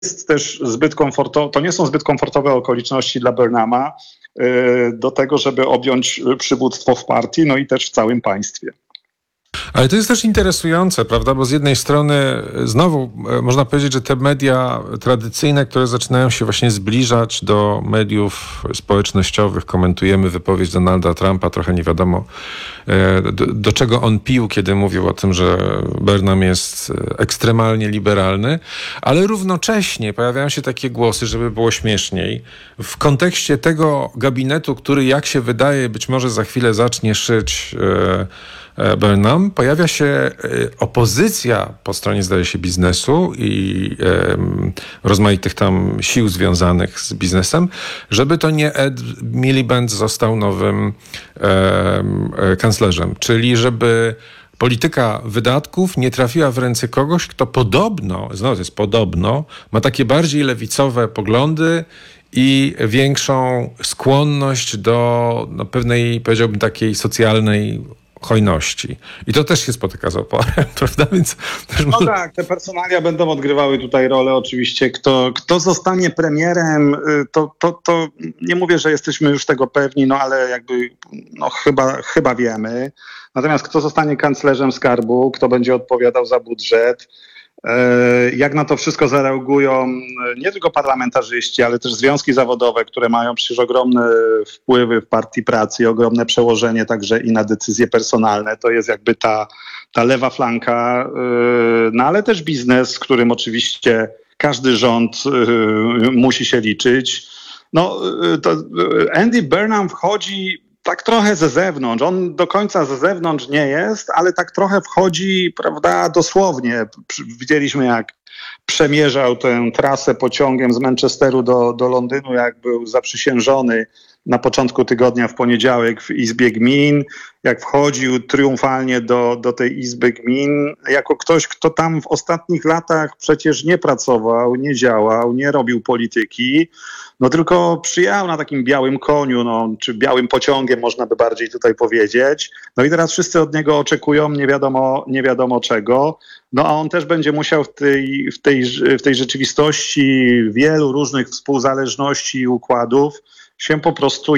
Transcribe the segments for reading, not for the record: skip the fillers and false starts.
jest też to nie są zbyt komfortowe okoliczności dla Burnhama do tego, żeby objąć przywództwo w partii, no i też w całym państwie. Ale to jest też interesujące, prawda? Bo z jednej strony znowu można powiedzieć, że te media tradycyjne, które zaczynają się właśnie zbliżać do mediów społecznościowych, komentujemy wypowiedź Donalda Trumpa, trochę nie wiadomo do czego on pił, kiedy mówił o tym, że Burnham jest ekstremalnie liberalny, ale równocześnie pojawiają się takie głosy, żeby było śmieszniej, w kontekście tego gabinetu, który jak się wydaje, być może za chwilę zacznie szyć Burnham, pojawia się opozycja po stronie, zdaje się, biznesu i rozmaitych tam sił związanych z biznesem, żeby to nie Ed Miliband został nowym kanclerzem, czyli żeby polityka wydatków nie trafiła w ręce kogoś, kto podobno, znowu to jest podobno, ma takie bardziej lewicowe poglądy i większą skłonność do pewnej, powiedziałbym, takiej socjalnej hojności. I to też się spotyka z oporem, prawda? Więc tak, te personalia będą odgrywały tutaj rolę oczywiście. Kto zostanie premierem, to nie mówię, że jesteśmy już tego pewni, no ale jakby chyba wiemy. Natomiast kto zostanie kanclerzem skarbu, kto będzie odpowiadał za budżet, jak na to wszystko zareagują nie tylko parlamentarzyści, ale też związki zawodowe, które mają przecież ogromne wpływy w Partii Pracy i ogromne przełożenie także i na decyzje personalne. To jest jakby ta lewa flanka, no ale też biznes, z którym oczywiście każdy rząd musi się liczyć. No, to Andy Burnham wchodzi tak trochę ze zewnątrz. On do końca ze zewnątrz nie jest, ale tak trochę wchodzi, prawda, dosłownie. Widzieliśmy, jak przemierzał tę trasę pociągiem z Manchesteru do Londynu, jak był zaprzysiężony na początku tygodnia w poniedziałek w Izbie Gmin, jak wchodził triumfalnie do tej Izby Gmin, jako ktoś, kto tam w ostatnich latach przecież nie pracował, nie działał, nie robił polityki, no tylko przyjechał na takim białym koniu, no, czy białym pociągiem, można by bardziej tutaj powiedzieć. No i teraz wszyscy od niego oczekują nie wiadomo czego. No a on też będzie musiał w tej rzeczywistości wielu różnych współzależności i układów się po prostu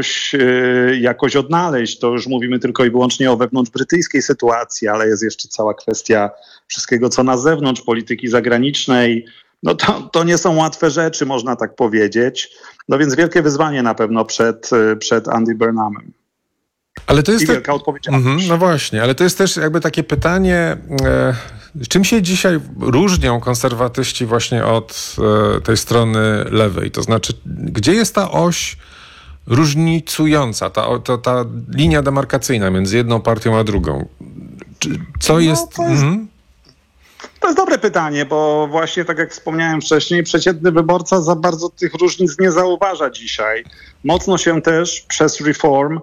jakoś odnaleźć. To już mówimy tylko i wyłącznie o wewnątrzbrytyjskiej sytuacji, ale jest jeszcze cała kwestia wszystkiego, co na zewnątrz, polityki zagranicznej. No to nie są łatwe rzeczy, można tak powiedzieć. No więc wielkie wyzwanie na pewno przed Andy Burnhamem. Ale to jest i wielka odpowiedzialność. No właśnie, ale to jest też jakby takie pytanie, czym się dzisiaj różnią konserwatyści właśnie od tej strony lewej? To znaczy, gdzie jest ta oś różnicująca, ta linia demarkacyjna między jedną partią a drugą? Co jest... To jest dobre pytanie, bo właśnie tak jak wspomniałem wcześniej, przeciętny wyborca za bardzo tych różnic nie zauważa dzisiaj. Mocno się też przez Reform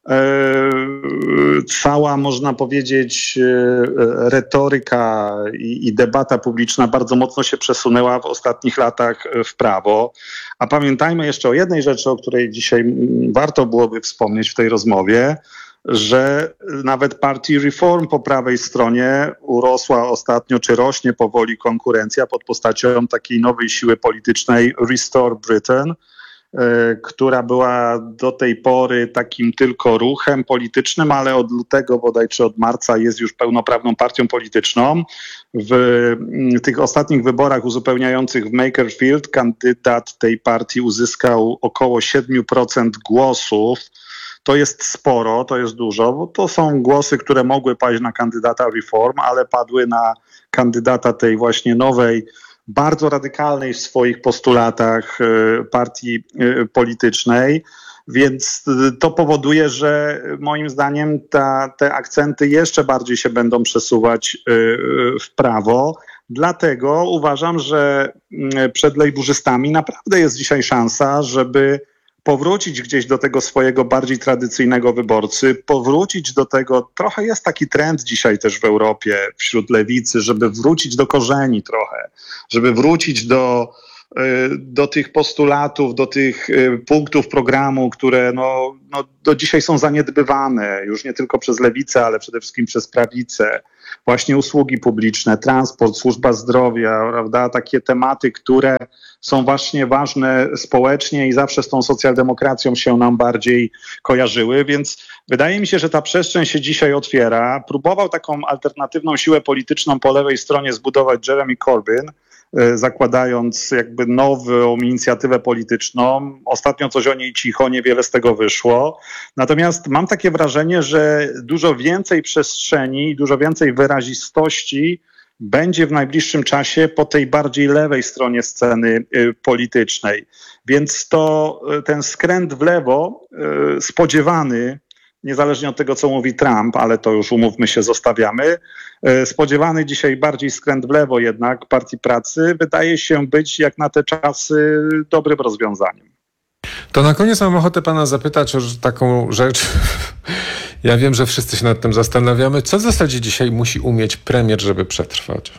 cała, można powiedzieć, retoryka i debata publiczna bardzo mocno się przesunęła w ostatnich latach w prawo. A pamiętajmy jeszcze o jednej rzeczy, o której dzisiaj warto byłoby wspomnieć w tej rozmowie, że nawet partii Reform po prawej stronie urosła ostatnio, czy rośnie powoli konkurencja pod postacią takiej nowej siły politycznej Restore Britain, która była do tej pory takim tylko ruchem politycznym, ale od lutego bodaj czy od marca jest już pełnoprawną partią polityczną. W tych ostatnich wyborach uzupełniających w Makerfield kandydat tej partii uzyskał około 7% głosów. To jest sporo, to jest dużo, bo to są głosy, które mogły paść na kandydata Reform, ale padły na kandydata tej właśnie nowej, bardzo radykalnej w swoich postulatach partii politycznej, więc to powoduje, że moim zdaniem te akcenty jeszcze bardziej się będą przesuwać w prawo. Dlatego uważam, że przed lejburzystami naprawdę jest dzisiaj szansa, żeby powrócić gdzieś do tego swojego bardziej tradycyjnego wyborcy, powrócić do tego, trochę jest taki trend dzisiaj też w Europie wśród lewicy, żeby wrócić do korzeni trochę, żeby wrócić do tych postulatów, do tych punktów programu, które do dzisiaj są zaniedbywane, już nie tylko przez lewicę, ale przede wszystkim przez prawicę. właśnie usługi publiczne, transport, służba zdrowia, prawda? Takie tematy, które są właśnie ważne społecznie i zawsze z tą socjaldemokracją się nam bardziej kojarzyły, więc wydaje mi się, że ta przestrzeń się dzisiaj otwiera. Próbował taką alternatywną siłę polityczną po lewej stronie zbudować Jeremy Corbyn, zakładając jakby nową inicjatywę polityczną. Ostatnio coś o niej cicho, niewiele z tego wyszło. Natomiast mam takie wrażenie, że dużo więcej przestrzeni, dużo więcej wyrazistości będzie w najbliższym czasie po tej bardziej lewej stronie sceny politycznej. Więc to ten skręt w lewo spodziewany, niezależnie od tego, co mówi Trump, ale to już umówmy się, zostawiamy. Spodziewany dzisiaj bardziej skręt w lewo jednak Partii Pracy wydaje się być jak na te czasy dobrym rozwiązaniem. To na koniec mam ochotę pana zapytać o taką rzecz. Ja wiem, że wszyscy się nad tym zastanawiamy. Co w zasadzie dzisiaj musi umieć premier, żeby przetrwać?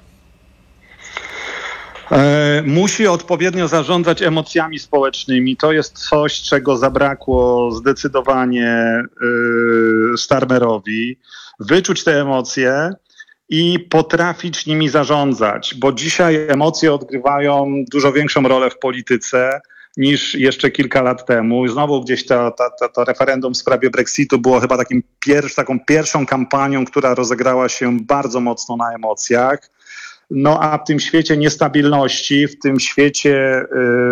Musi odpowiednio zarządzać emocjami społecznymi. To jest coś, czego zabrakło zdecydowanie Starmerowi. Wyczuć te emocje i potrafić nimi zarządzać, bo dzisiaj emocje odgrywają dużo większą rolę w polityce niż jeszcze kilka lat temu. Znowu gdzieś to referendum w sprawie Brexitu było chyba taką pierwszą kampanią, która rozegrała się bardzo mocno na emocjach. No a w tym świecie niestabilności, w tym świecie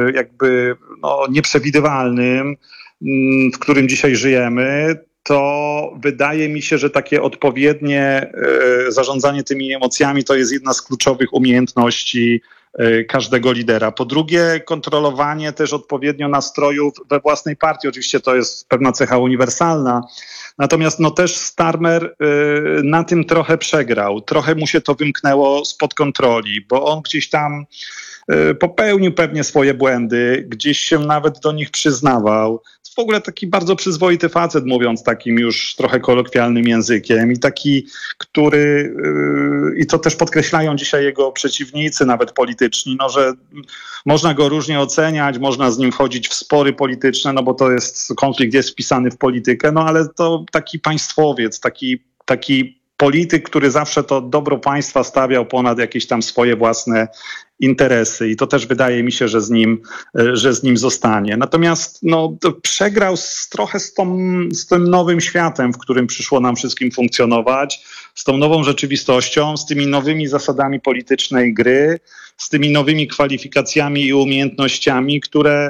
nieprzewidywalnym, w którym dzisiaj żyjemy, to wydaje mi się, że takie odpowiednie zarządzanie tymi emocjami to jest jedna z kluczowych umiejętności każdego lidera. Po drugie, kontrolowanie też odpowiednio nastrojów we własnej partii. Oczywiście to jest pewna cecha uniwersalna. Natomiast też Starmer na tym trochę przegrał. Trochę mu się to wymknęło spod kontroli, bo on gdzieś tam popełnił pewnie swoje błędy, gdzieś się nawet do nich przyznawał. W ogóle taki bardzo przyzwoity facet, mówiąc takim już trochę kolokwialnym językiem i taki, który, i to też podkreślają dzisiaj jego przeciwnicy, nawet polityczni, że można go różnie oceniać, można z nim wchodzić w spory polityczne, bo to jest, konflikt jest wpisany w politykę, ale to taki państwowiec, taki polityk, który zawsze to dobro państwa stawiał ponad jakieś tam swoje własne interesy i to też wydaje mi się, że z nim zostanie. Natomiast przegrał trochę z tym nowym światem, w którym przyszło nam wszystkim funkcjonować, z tą nową rzeczywistością, z tymi nowymi zasadami politycznej gry, z tymi nowymi kwalifikacjami i umiejętnościami, które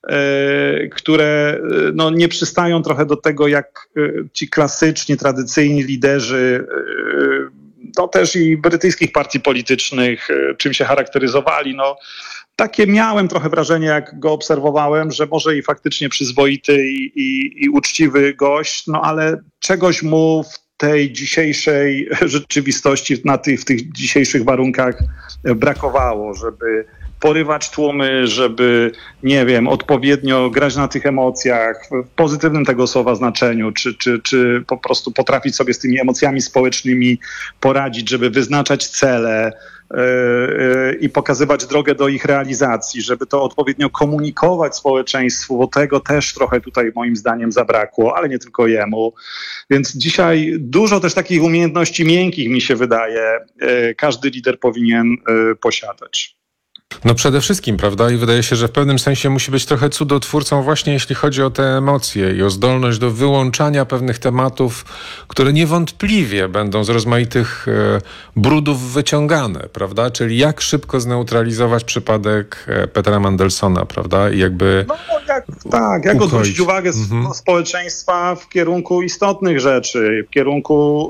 nie przystają trochę do tego, jak ci klasyczni, tradycyjni liderzy, też i brytyjskich partii politycznych, czym się charakteryzowali. Takie miałem trochę wrażenie, jak go obserwowałem, że może i faktycznie przyzwoity i uczciwy gość, ale czegoś mu w tej dzisiejszej rzeczywistości, w tych dzisiejszych warunkach brakowało, żeby porywać tłumy, żeby, odpowiednio grać na tych emocjach, w pozytywnym tego słowa znaczeniu, czy po prostu potrafić sobie z tymi emocjami społecznymi poradzić, żeby wyznaczać cele i pokazywać drogę do ich realizacji, żeby to odpowiednio komunikować społeczeństwu, bo tego też trochę tutaj moim zdaniem zabrakło, ale nie tylko jemu. Więc dzisiaj dużo też takich umiejętności miękkich, mi się wydaje, każdy lider powinien posiadać. Przede wszystkim, prawda? I wydaje się, że w pewnym sensie musi być trochę cudotwórcą właśnie jeśli chodzi o te emocje i o zdolność do wyłączania pewnych tematów, które niewątpliwie będą z rozmaitych brudów wyciągane, prawda? Czyli jak szybko zneutralizować przypadek Petra Mandelsona, prawda? I jak odwrócić uwagę społeczeństwa w kierunku istotnych rzeczy, w kierunku,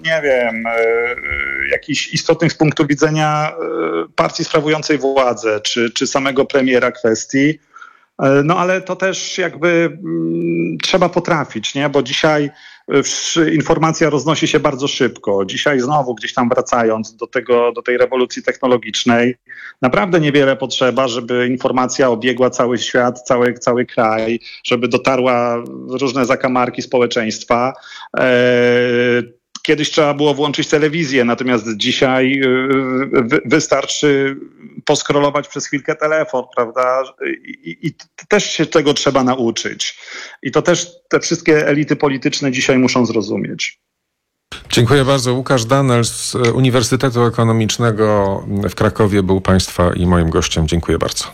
jakichś istotnych z punktu widzenia partii sprawującej władzę, czy samego premiera kwestii. Ale to też trzeba potrafić, nie? Bo dzisiaj informacja roznosi się bardzo szybko. Dzisiaj znowu gdzieś tam wracając do tej rewolucji technologicznej, naprawdę niewiele potrzeba, żeby informacja obiegła cały świat, cały kraj, żeby dotarła w różne zakamarki społeczeństwa. Kiedyś trzeba było włączyć telewizję, natomiast dzisiaj wystarczy poskrolować przez chwilkę telefon, prawda? I też się tego trzeba nauczyć. I to też te wszystkie elity polityczne dzisiaj muszą zrozumieć. Dziękuję bardzo. Łukasz Danel z Uniwersytetu Ekonomicznego w Krakowie był Państwa i moim gościem. Dziękuję bardzo.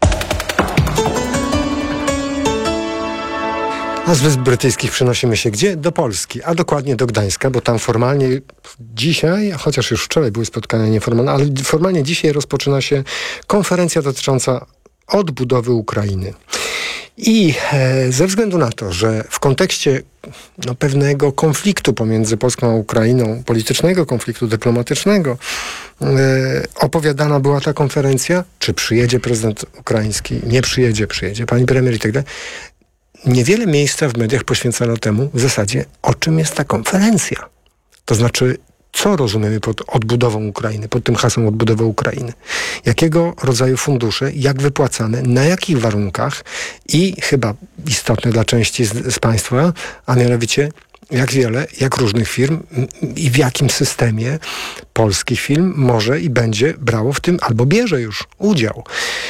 A z Wysp Brytyjskich przenosimy się gdzie? Do Polski, a dokładnie do Gdańska, bo tam formalnie dzisiaj, chociaż już wczoraj były spotkania nieformalne, ale formalnie dzisiaj rozpoczyna się konferencja dotycząca odbudowy Ukrainy. I ze względu na to, że w kontekście pewnego konfliktu pomiędzy Polską a Ukrainą, politycznego konfliktu dyplomatycznego, opowiadana była ta konferencja, czy przyjedzie prezydent ukraiński, nie przyjedzie, przyjedzie pani premier i tak dalej. Niewiele miejsca w mediach poświęcono temu w zasadzie, o czym jest ta konferencja. To znaczy, co rozumiemy pod odbudową Ukrainy, pod tym hasłem odbudowa Ukrainy. Jakiego rodzaju fundusze, jak wypłacane, na jakich warunkach i chyba istotne dla części z państwa, a mianowicie jak wiele, jak różnych firm i w jakim systemie polskich firm może i będzie brało w tym, albo bierze już udział.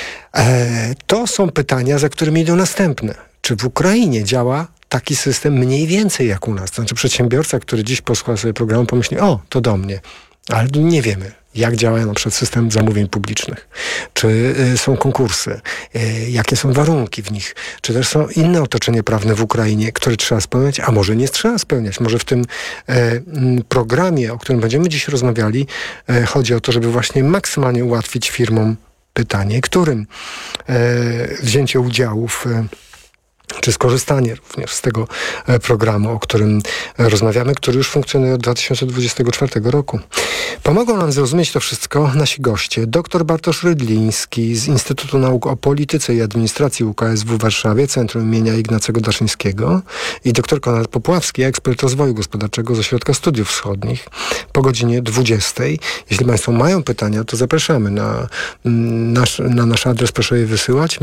To są pytania, za którymi idą następne. Czy w Ukrainie działa taki system mniej więcej jak u nas? To znaczy przedsiębiorca, który dziś posłucha sobie programu, pomyśli, to do mnie. Ale nie wiemy, jak działa na przykład system zamówień publicznych. Czy są konkursy? Jakie są warunki w nich? Czy też są inne otoczenie prawne w Ukrainie, które trzeba spełniać? A może nie trzeba spełniać? Może w tym programie, o którym będziemy dziś rozmawiali, chodzi o to, żeby właśnie maksymalnie ułatwić firmom pytanie, którym wzięcie udziałów czy skorzystanie również z tego programu, o którym rozmawiamy, który już funkcjonuje od 2024 roku. Pomogą nam zrozumieć to wszystko nasi goście. Dr Bartosz Rydliński z Instytutu Nauk o Polityce i Administracji UKSW w Warszawie, Centrum imienia Ignacego Daszyńskiego, i dr Konrad Popławski, ekspert rozwoju gospodarczego z Ośrodka Studiów Wschodnich, po godzinie 20. Jeśli Państwo mają pytania, to zapraszamy na nasz adres, proszę je wysyłać,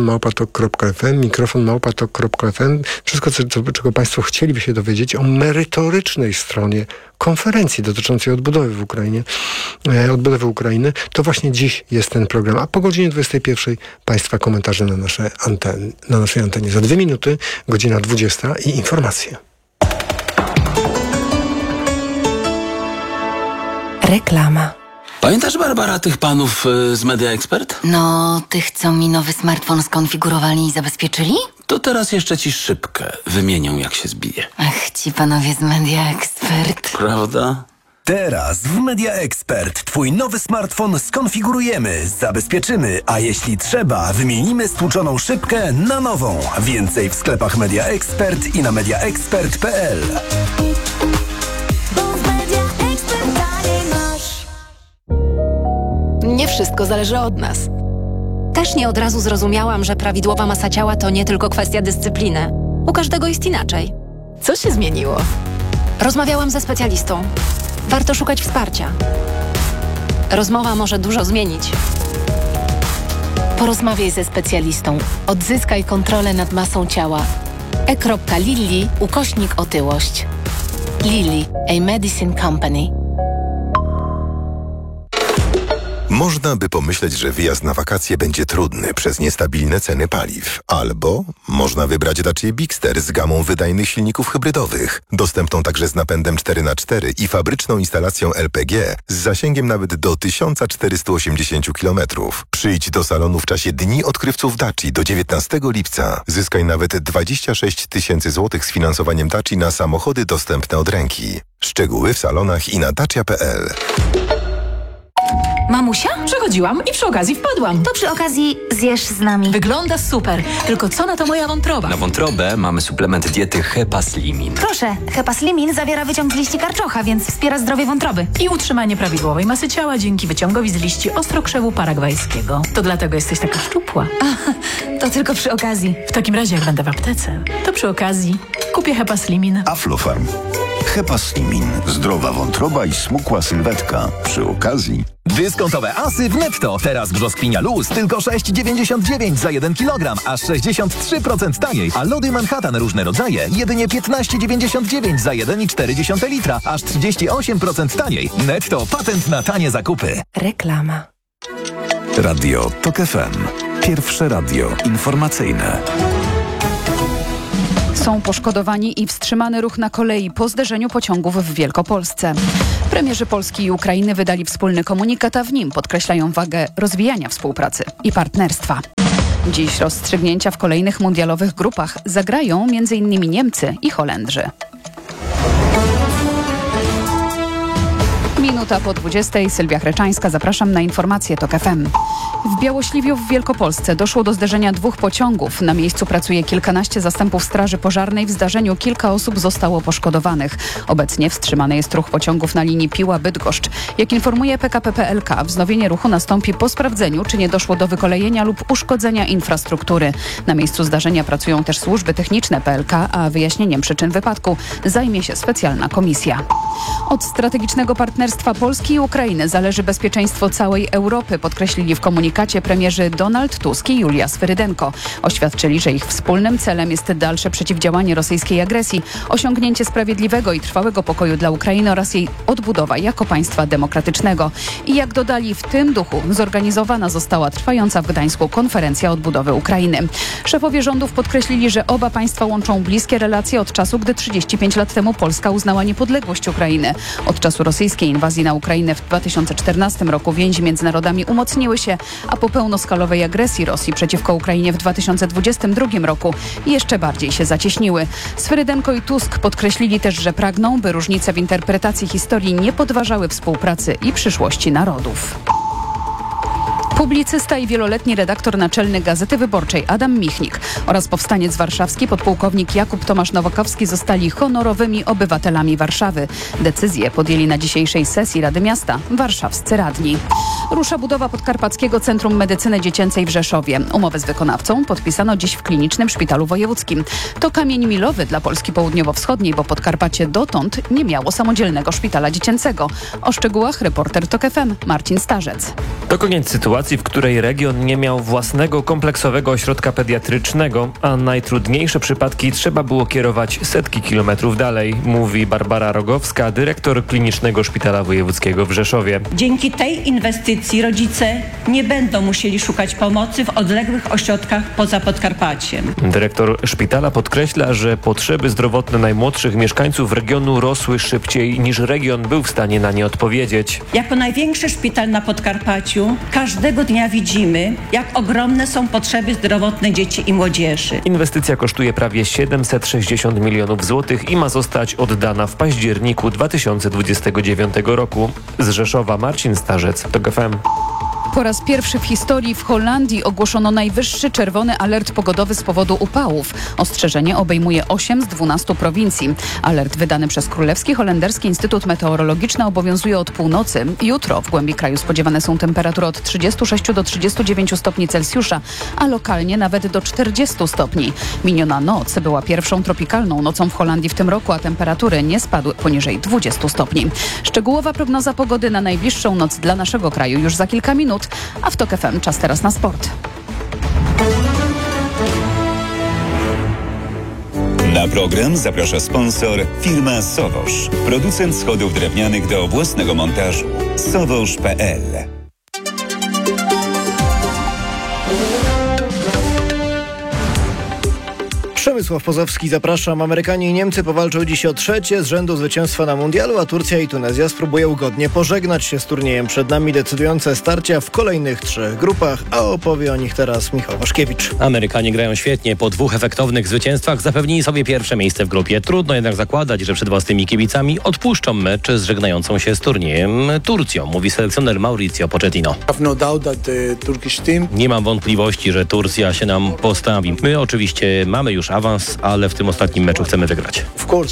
mikrofon@tok.fm. Wszystko, czego Państwo chcieliby się dowiedzieć o merytorycznej stronie konferencji dotyczącej odbudowy Ukrainy, to właśnie dziś jest ten program. A po godzinie 21 Państwa komentarze na naszej antenie. Za 2 minuty, godzina 20 i informacje. Reklama. Pamiętasz, Barbara, tych panów z Media Expert? No, tych, co mi nowy smartfon skonfigurowali i zabezpieczyli? To teraz jeszcze ci szybkę wymienią, jak się zbije. Ach, ci panowie z Media Expert. Prawda? Teraz w Media Expert twój nowy smartfon skonfigurujemy, zabezpieczymy, a jeśli trzeba, wymienimy stłuczoną szybkę na nową. Więcej w sklepach Media Expert i na mediaexpert.pl. Nie wszystko zależy od nas. Też nie od razu zrozumiałam, że prawidłowa masa ciała to nie tylko kwestia dyscypliny. U każdego jest inaczej. Co się zmieniło? Rozmawiałam ze specjalistą. Warto szukać wsparcia. Rozmowa może dużo zmienić. Porozmawiaj ze specjalistą. Odzyskaj kontrolę nad masą ciała. e.lilly/otyłość. Lilly, a medicine company. Można by pomyśleć, że wyjazd na wakacje będzie trudny przez niestabilne ceny paliw. Albo można wybrać Dacia Bigster z gamą wydajnych silników hybrydowych, dostępną także z napędem 4x4 i fabryczną instalacją LPG z zasięgiem nawet do 1480 km. Przyjdź do salonu w czasie Dni Odkrywców Daci do 19 lipca. Zyskaj nawet 26 000 złotych z finansowaniem Daci na samochody dostępne od ręki. Szczegóły w salonach i na dacia.pl. Mamusia? Przechodziłam i przy okazji wpadłam. To przy okazji zjesz z nami. Wygląda super, tylko co na to moja wątroba? Na wątrobę mamy suplement diety Hepaslimin. Proszę, Hepaslimin zawiera wyciąg z liści karczocha, więc wspiera zdrowie wątroby. I utrzymanie prawidłowej masy ciała dzięki wyciągowi z liści ostrokrzewu paragwajskiego. To dlatego jesteś taka szczupła. To tylko przy okazji. W takim razie, jak będę w aptece, to przy okazji kupię Hepaslimin. Aflofarm. Hepaslimin. Zdrowa wątroba i smukła sylwetka. Przy okazji. Dyskontowe asy w Netto. Teraz brzoskwinia luz tylko 6,99 za 1 kg, aż 63% taniej. A lody Manhattan różne rodzaje jedynie 15,99 za 1,4 litra, aż 38% taniej. Netto, patent na tanie zakupy. Reklama. Radio TOK FM. Pierwsze radio informacyjne. Są poszkodowani i wstrzymany ruch na kolei po zderzeniu pociągów w Wielkopolsce. Premierzy Polski i Ukrainy wydali wspólny komunikat, a w nim podkreślają wagę rozwijania współpracy i partnerstwa. Dziś rozstrzygnięcia w kolejnych mundialowych grupach zagrają m.in. Niemcy i Holendrzy. Minuta po 20:00. Sylwia Chreczańska. Zapraszam na informacje TOK FM. W Białośliwiu w Wielkopolsce doszło do zderzenia 2 pociągów. Na miejscu pracuje kilkanaście zastępów straży pożarnej. W zdarzeniu kilka osób zostało poszkodowanych. Obecnie wstrzymany jest ruch pociągów na linii Piła-Bydgoszcz. Jak informuje PKP PLK, wznowienie ruchu nastąpi po sprawdzeniu, czy nie doszło do wykolejenia lub uszkodzenia infrastruktury. Na miejscu zdarzenia pracują też służby techniczne PLK, a wyjaśnieniem przyczyn wypadku zajmie się specjalna komisja. Od strategicznego partnerstwa Polski i Ukrainy zależy bezpieczeństwo całej Europy, podkreślili w komunikacie premierzy Donald Tusk i Julia Swyrydenko. Oświadczyli, że ich wspólnym celem jest dalsze przeciwdziałanie rosyjskiej agresji, osiągnięcie sprawiedliwego i trwałego pokoju dla Ukrainy oraz jej odbudowa jako państwa demokratycznego. I jak dodali, w tym duchu zorganizowana została trwająca w Gdańsku konferencja odbudowy Ukrainy. Szefowie rządów podkreślili, że oba państwa łączą bliskie relacje od czasu, gdy 35 lat temu Polska uznała niepodległość Ukrainy. Od czasu rosyjskiej inwazji na Ukrainę w 2014 roku więzi między narodami umocniły się, a po pełnoskalowej agresji Rosji przeciwko Ukrainie w 2022 roku jeszcze bardziej się zacieśniły. Swyrydenko i Tusk podkreślili też, że pragną, by różnice w interpretacji historii nie podważały współpracy i przyszłości narodów. Publicysta i wieloletni redaktor naczelny Gazety Wyborczej Adam Michnik oraz powstaniec warszawski podpułkownik Jakub Tomasz Nowakowski zostali honorowymi obywatelami Warszawy. Decyzję podjęli na dzisiejszej sesji Rady Miasta warszawscy radni. Rusza budowa Podkarpackiego Centrum Medycyny Dziecięcej w Rzeszowie. Umowę z wykonawcą podpisano dziś w Klinicznym Szpitalu Wojewódzkim. To kamień milowy dla Polski Południowo-Wschodniej, bo Podkarpacie dotąd nie miało samodzielnego szpitala dziecięcego. O szczegółach reporter TOK FM Marcin Starzec. To koniec sytuacji, w której region nie miał własnego kompleksowego ośrodka pediatrycznego, a najtrudniejsze przypadki trzeba było kierować setki kilometrów dalej, mówi Barbara Rogowska, dyrektor Klinicznego Szpitala Wojewódzkiego w Rzeszowie. Dzięki tej inwestycji rodzice nie będą musieli szukać pomocy w odległych ośrodkach poza Podkarpaciem. Dyrektor szpitala podkreśla, że potrzeby zdrowotne najmłodszych mieszkańców regionu rosły szybciej niż region był w stanie na nie odpowiedzieć. Jako największy szpital na Podkarpaciu każdego dnia widzimy, jak ogromne są potrzeby zdrowotne dzieci i młodzieży. Inwestycja kosztuje prawie 760 milionów złotych i ma zostać oddana w październiku 2029 roku. Z Rzeszowa Marcin Starzec, TOK FM. Po raz pierwszy w historii w Holandii ogłoszono najwyższy czerwony alert pogodowy z powodu upałów. Ostrzeżenie obejmuje 8 z 12 prowincji. Alert wydany przez Królewski Holenderski Instytut Meteorologiczny obowiązuje od północy. Jutro w głębi kraju spodziewane są temperatury od 36 do 39 stopni Celsjusza, a lokalnie nawet do 40 stopni. Miniona noc była pierwszą tropikalną nocą w Holandii w tym roku, a temperatury nie spadły poniżej 20 stopni. Szczegółowa prognoza pogody na najbliższą noc dla naszego kraju już za kilka minut. A w TOK FM czas teraz na sport. Na program zaprasza sponsor firma Sowosz. Producent schodów drewnianych do własnego montażu. Sowosz.pl. Przemysław Pozowski, zapraszam. Amerykanie i Niemcy powalczą dziś o trzecie z rzędu zwycięstwa na mundialu, a Turcja i Tunezja spróbują godnie pożegnać się z turniejem. Przed nami decydujące starcia w kolejnych 3 grupach, a opowie o nich teraz Michał Waszkiewicz. Amerykanie grają świetnie. Po 2 efektownych zwycięstwach zapewnili sobie pierwsze miejsce w grupie. Trudno jednak zakładać, że przed własnymi kibicami odpuszczą mecz z żegnającą się z turniejem Turcją, mówi selekcjoner Mauricio Pochettino. Nie mam wątpliwości, że Turcja się nam postawi. My oczywiście mamy już awans, ale w tym ostatnim meczu chcemy wygrać.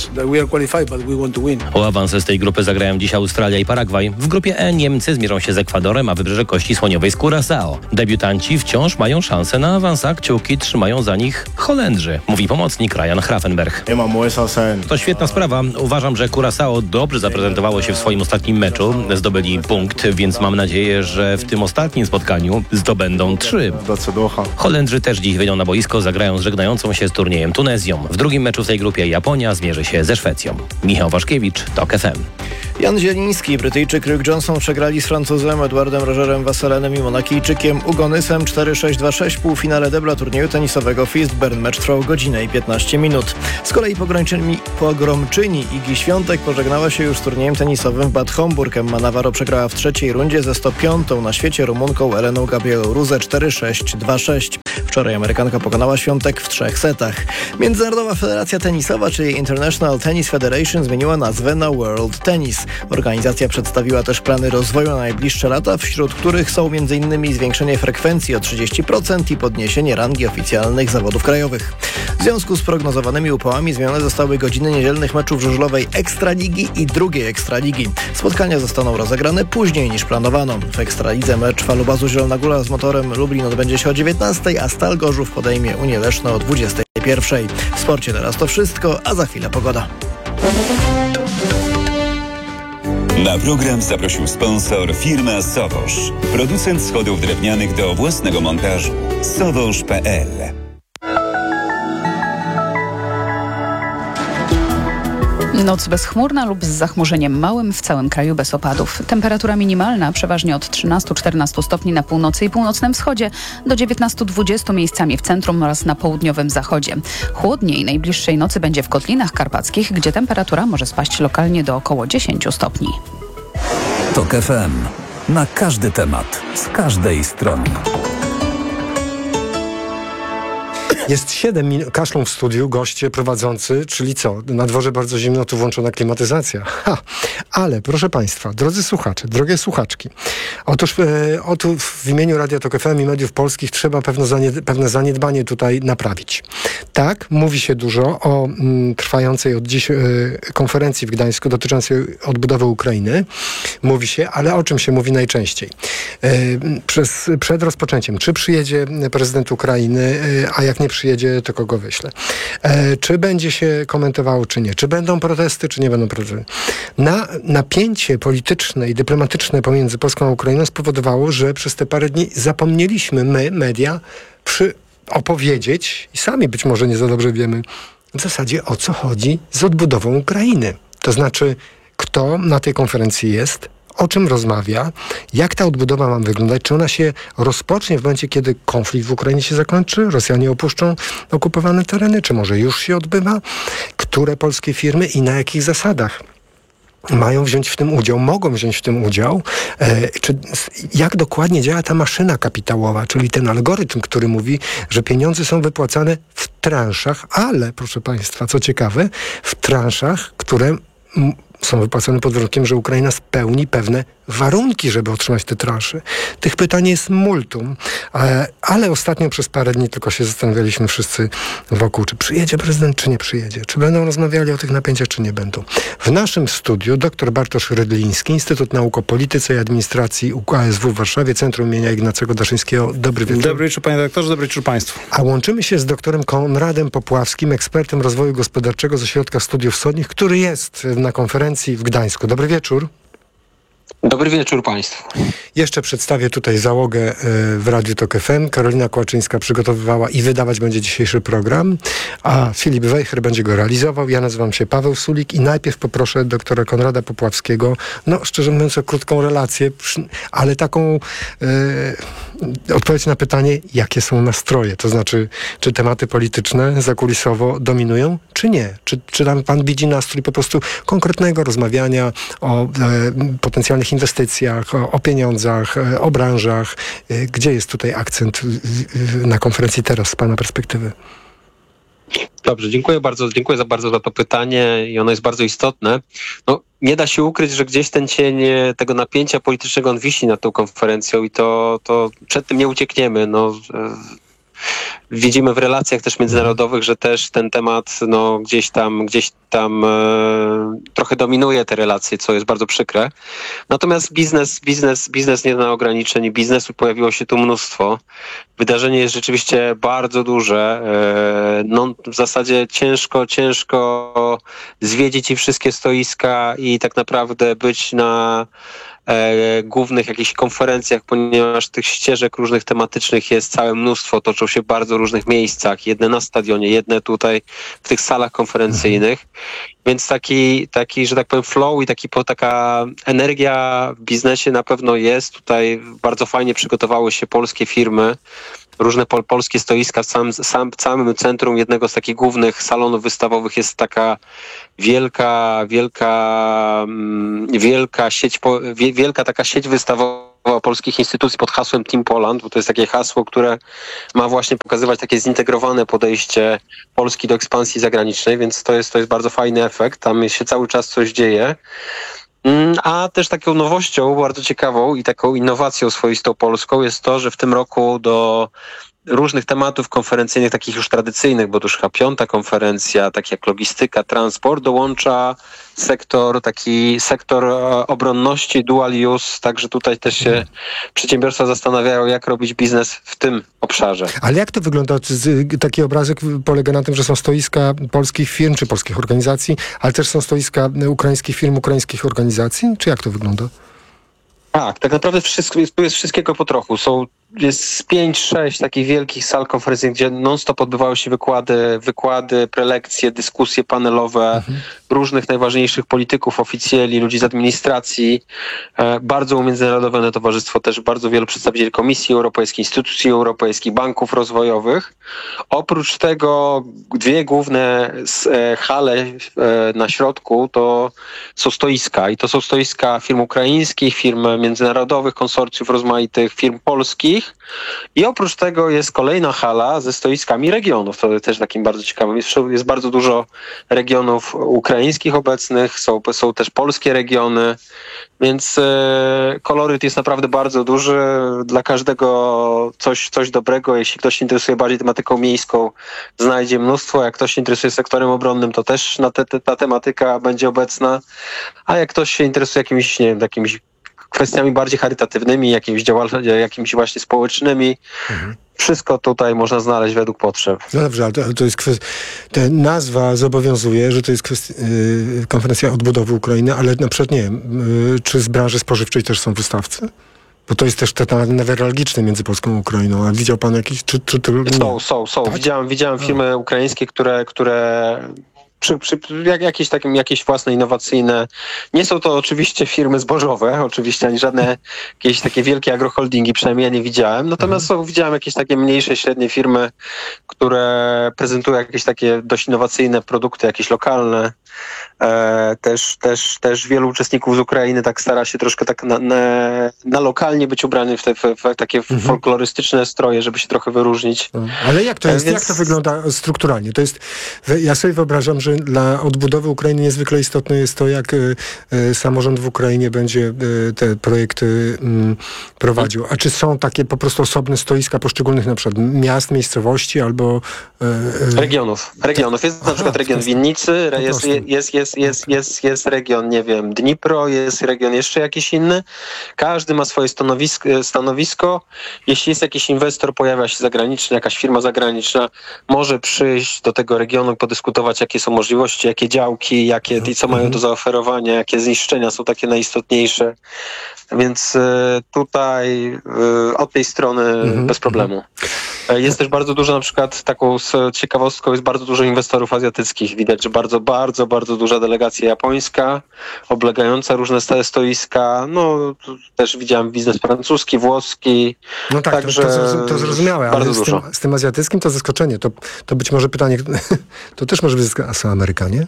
O awans z tej grupy zagrają dziś Australia i Paragwaj. W grupie E Niemcy zmierzą się z Ekwadorem, a Wybrzeże Kości Słoniowej z Curaçao. Debiutanci wciąż mają szansę na awans, a kciuki trzymają za nich Holendrzy, mówi pomocnik Ryan Hrafenberg. To świetna sprawa. Uważam, że Curaçao dobrze zaprezentowało się w swoim ostatnim meczu. Zdobyli punkt, więc mam nadzieję, że w tym ostatnim spotkaniu zdobędą 3. Holendrzy też dziś wejdą na boisko, zagrają z żegnającą się z turniejem turniejem Tunezją. W drugim meczu w tej grupie Japonia zmierzy się ze Szwecją. Michał Waszkiewicz, TOK FM. Jan Zieliński, Brytyjczyk Luke Johnson przegrali z Francuzem Edwardem Rogerem Wasselenem i Monakijczykiem Ugonysem 4-6-2-6 w półfinale debla turnieju tenisowego Fistburn. Mecz trwał godzinę i 15 minut. Z kolei pogromczyni Igi Świątek pożegnała się już z turniejem tenisowym w Bad Homburg. Emma Navarro przegrała w trzeciej rundzie ze 105. na świecie Rumunką Eleną Gabrielą Ruzę 4-6-2-6. Wczoraj Amerykanka pokonała Świątek w 3 setach. Międzynarodowa Federacja Tenisowa, czyli International Tennis Federation, zmieniła nazwę na World Tennis. Organizacja przedstawiła też plany rozwoju na najbliższe lata, wśród których są m.in. zwiększenie frekwencji o 30% i podniesienie rangi oficjalnych zawodów krajowych. W związku z prognozowanymi upałami zmienione zostały godziny niedzielnych meczów żużlowej Ekstraligi i drugiej Ekstraligi. Spotkania zostaną rozegrane później niż planowano. W Ekstralidze mecz Falubazu Zielona Góra z Motorem Lublin odbędzie się o 19:00, a Stal Gorzów podejmie Unię Leszno o 21:00. W sporcie teraz to wszystko, a za chwilę pogoda. Na program zaprosił sponsor firma Sowosz. Producent schodów drewnianych do własnego montażu. Sowosz.pl. Noc bezchmurna lub z zachmurzeniem małym, w całym kraju bez opadów. Temperatura minimalna przeważnie od 13-14 stopni na północy i północnym wschodzie do 19-20 miejscami w centrum oraz na południowym zachodzie. Chłodniej najbliższej nocy będzie w Kotlinach Karpackich, gdzie temperatura może spaść lokalnie do około 10 stopni. TOK FM. Na każdy temat, z każdej strony. Jest 7 minut, kaszlą w studiu, goście prowadzący, czyli co? Na dworze bardzo zimno, tu włączona klimatyzacja. Ale proszę Państwa, drodzy słuchacze, drogie słuchaczki, otóż w imieniu Radia TOK FM i mediów polskich trzeba pewne zaniedbanie tutaj naprawić. Tak, mówi się dużo o trwającej od dziś konferencji w Gdańsku dotyczącej odbudowy Ukrainy. Mówi się, ale o czym się mówi najczęściej? Przed rozpoczęciem, czy przyjedzie prezydent Ukrainy, a jak nie przyjedzie, to kogo wyśle. Czy będzie się komentowało, czy nie. Czy będą protesty, czy nie będą protesty. Napięcie polityczne i dyplomatyczne pomiędzy Polską a Ukrainą spowodowało, że przez te parę dni zapomnieliśmy my, media, opowiedzieć, i sami być może nie za dobrze wiemy, w zasadzie o co chodzi z odbudową Ukrainy. To znaczy, kto na tej konferencji jest, o czym rozmawia, jak ta odbudowa ma wyglądać, czy ona się rozpocznie w momencie, kiedy konflikt w Ukrainie się zakończy, Rosjanie opuszczą okupowane tereny, czy może już się odbywa, które polskie firmy i na jakich zasadach mają wziąć w tym udział, mogą wziąć w tym udział, jak dokładnie działa ta maszyna kapitałowa, czyli ten algorytm, który mówi, że pieniądze są wypłacane w transzach, ale, proszę Państwa, co ciekawe, w transzach, które są wypłacone pod warunkiem, że Ukraina spełni pewne warunki, żeby otrzymać te transze. Tych pytań jest multum, ale ostatnio przez parę dni tylko się zastanawialiśmy wszyscy wokół, czy przyjedzie prezydent, czy nie przyjedzie. Czy będą rozmawiali o tych napięciach, czy nie będą. W naszym studiu dr Bartosz Rydliński, Instytut Nauk o Polityce i Administracji UKSW w Warszawie, Centrum imienia Ignacego Daszyńskiego. Dobry wieczór. Dobry wieczór, panie redaktorze, dobry wieczór państwu. A łączymy się z doktorem Konradem Popławskim, ekspertem rozwoju gospodarczego z Ośrodka Studiów Wschodnich, który jest na konferencji w Gdańsku. Dobry wieczór. Dobry wieczór państwu. Jeszcze przedstawię tutaj załogę w Radiu TOK FM. Karolina Kłaczyńska przygotowywała i wydawać będzie dzisiejszy program, a Filip Wejher będzie go realizował. Ja nazywam się Paweł Sulik i najpierw poproszę doktora Konrada Popławskiego, szczerze mówiąc o krótką relację, ale taką odpowiedź na pytanie, jakie są nastroje. To znaczy, czy tematy polityczne zakulisowo dominują, czy nie? Czy tam pan widzi nastrój po prostu konkretnego rozmawiania o potencjalnych inwestycjach, o pieniądzach, o branżach. Gdzie jest tutaj akcent na konferencji teraz z pana perspektywy? Dobrze, dziękuję bardzo za to pytanie i ono jest bardzo istotne. Nie da się ukryć, że gdzieś ten cień tego napięcia politycznego on wisi nad tą konferencją i to przed tym nie uciekniemy. Widzimy w relacjach też międzynarodowych, że też ten temat gdzieś tam trochę dominuje te relacje, co jest bardzo przykre. Natomiast biznes nie zna ograniczeń i biznesu pojawiło się tu mnóstwo. Wydarzenie jest rzeczywiście bardzo duże. No, w zasadzie ciężko zwiedzić i wszystkie stoiska i tak naprawdę być na głównych jakichś konferencjach, ponieważ tych ścieżek różnych tematycznych jest całe mnóstwo, toczą się w bardzo różnych miejscach, jedne na stadionie, jedne tutaj w tych salach konferencyjnych, więc taki, że tak powiem, flow i taka energia w biznesie na pewno jest. Tutaj bardzo fajnie przygotowały się polskie firmy, różne polskie stoiska. W samym centrum jednego z takich głównych salonów wystawowych jest taka wielka taka sieć wystawowa polskich instytucji pod hasłem Team Poland, bo to jest takie hasło, które ma właśnie pokazywać takie zintegrowane podejście Polski do ekspansji zagranicznej, więc to jest bardzo fajny efekt. Tam się cały czas coś dzieje. A też taką nowością bardzo ciekawą i taką innowacją swoistą polską jest to, że w tym roku do różnych tematów konferencyjnych, takich już tradycyjnych, bo to już chyba 5. konferencja, tak jak logistyka, transport, dołącza sektor obronności, dual use, także tutaj też się przedsiębiorstwa zastanawiają, jak robić biznes w tym obszarze. Ale jak to wygląda? Taki obrazek polega na tym, że są stoiska polskich firm czy polskich organizacji, ale też są stoiska ukraińskich firm, ukraińskich organizacji? Czy jak to wygląda? Tak naprawdę tu jest wszystkiego po trochu. Jest 5-6 takich wielkich sal konferencyjnych, gdzie non-stop odbywały się wykłady, prelekcje, dyskusje panelowe różnych najważniejszych polityków, oficjeli, ludzi z administracji. Bardzo umiędzynarodowione towarzystwo, też bardzo wielu przedstawicieli Komisji Europejskiej, instytucji europejskich, banków rozwojowych. Oprócz tego 2 główne hale na środku to są stoiska i to są stoiska firm ukraińskich, firm międzynarodowych, konsorcjów rozmaitych, firm polskich. I oprócz tego jest kolejna hala ze stoiskami regionów. To też takim bardzo ciekawym. Jest bardzo dużo regionów ukraińskich obecnych, są też polskie regiony, więc koloryt jest naprawdę bardzo duży. Dla każdego coś dobrego. Jeśli ktoś się interesuje bardziej tematyką miejską, znajdzie mnóstwo. Jak ktoś się interesuje sektorem obronnym, to też ta tematyka będzie obecna. A jak ktoś się interesuje jakimiś kwestiami bardziej charytatywnymi, jakimiś właśnie społecznymi. Wszystko tutaj można znaleźć według potrzeb. No dobrze, ale to jest nazwa zobowiązuje, że to jest konferencja odbudowy Ukrainy, ale na przykład nie wiem, czy z branży spożywczej też są wystawcy? Bo to jest też temat newralgiczny między Polską a Ukrainą. A widział pan jakiś? Są. Tak? Widziałem firmy ukraińskie, które jakieś własne innowacyjne. Nie są to oczywiście firmy zbożowe, oczywiście, ani żadne jakieś takie wielkie agroholdingi, przynajmniej ja nie widziałem. Natomiast widziałem jakieś takie mniejsze, średnie firmy, które prezentują jakieś takie dość innowacyjne produkty, jakieś lokalne. Też wielu uczestników z Ukrainy tak stara się troszkę tak na lokalnie być ubrany w takie folklorystyczne stroje, żeby się trochę wyróżnić. Ale jak to jest? Jak to wygląda strukturalnie? To jest, ja sobie wyobrażam, że dla odbudowy Ukrainy niezwykle istotne jest to, jak samorząd w Ukrainie będzie te projekty prowadził. A czy są takie po prostu osobne stoiska poszczególnych na przykład miast, miejscowości albo... Regionów. Jest na przykład region Winnicy, jest region, nie wiem, Dnipro, jest region jeszcze jakiś inny. Każdy ma swoje stanowisko. Jeśli jest jakiś inwestor, pojawia się zagraniczny, jakaś firma zagraniczna, może przyjść do tego regionu, podyskutować, jakie są możliwości, jakie działki, i co mają do zaoferowania, jakie zniszczenia są takie najistotniejsze. Więc tutaj od tej strony bez problemu. Jest też bardzo dużo, na przykład taką ciekawostką, jest bardzo dużo inwestorów azjatyckich. Widać, że bardzo duża delegacja japońska, oblegająca różne stoiska. No, też widziałem biznes francuski, włoski. No tak, także to zrozumiałe, ale z tym azjatyckim to zaskoczenie. To być może pytanie, to też może być, a są Amerykanie?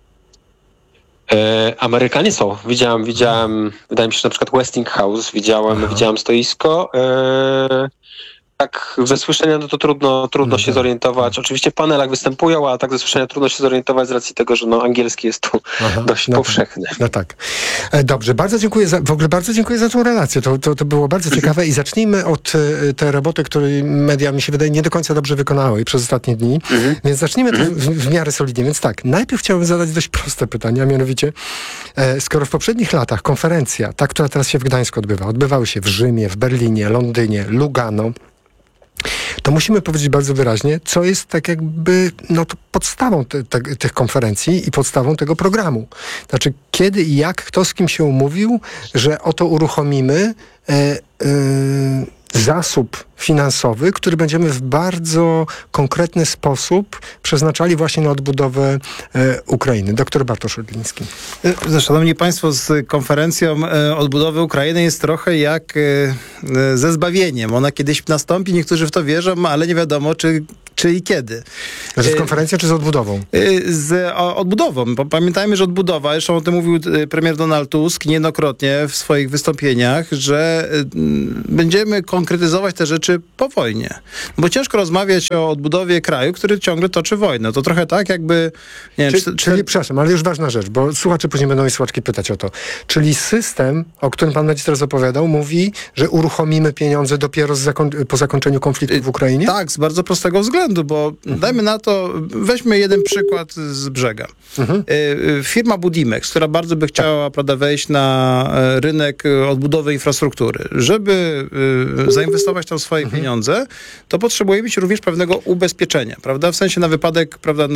Amerykanie są. Widziałem, wydaje mi się, że na przykład Westinghouse widziałem stoisko. Tak, ze słyszenia to trudno się zorientować. Oczywiście w panelach występują, a tak ze słyszenia trudno się zorientować z racji tego, że angielski jest tu dość powszechny. No tak. Dobrze, bardzo dziękuję za tą relację. To było bardzo ciekawe i zacznijmy od tej roboty, której media, mi się wydaje, nie do końca dobrze wykonały przez ostatnie dni. Więc zacznijmy w miarę solidnie. Więc tak, najpierw chciałbym zadać dość proste pytanie, a mianowicie, skoro w poprzednich latach konferencja, ta, która teraz się w Gdańsku odbywały się w Rzymie, w Berlinie, Londynie, Lugano, to musimy powiedzieć bardzo wyraźnie, co jest tak jakby podstawą tych konferencji i podstawą tego programu. Znaczy, kiedy i jak, kto z kim się umówił, że oto uruchomimy zasób finansowy, który będziemy w bardzo konkretny sposób przeznaczali właśnie na odbudowę Ukrainy. Doktor Bartosz Rydliński. Szanowni Państwo, z konferencją odbudowy Ukrainy jest trochę jak ze zbawieniem. Ona kiedyś nastąpi, niektórzy w to wierzą, ale nie wiadomo, czy i kiedy. Z konferencją czy z odbudową? Z odbudową. Pamiętajmy, że odbudowa, zresztą o tym mówił premier Donald Tusk niejednokrotnie w swoich wystąpieniach, że będziemy konkretyzować te rzeczy po wojnie. Bo ciężko rozmawiać o odbudowie kraju, który ciągle toczy wojnę. To trochę tak, jakby... Nie wiem, czyli przepraszam, ale już ważna rzecz, bo słuchacze później będą i słuchaczki pytać o to. Czyli system, o którym pan magister opowiadał, mówi, że uruchomimy pieniądze dopiero po zakończeniu konfliktu w Ukrainie? Tak, z bardzo prostego względu, bo dajmy na to, weźmy jeden przykład z brzega. Firma Budimex, która bardzo by chciała, prawda, wejść na rynek odbudowy infrastruktury. Żeby zainwestować tam swoje pieniądze, to potrzebuje mieć również pewnego ubezpieczenia, prawda? W sensie na wypadek, prawda,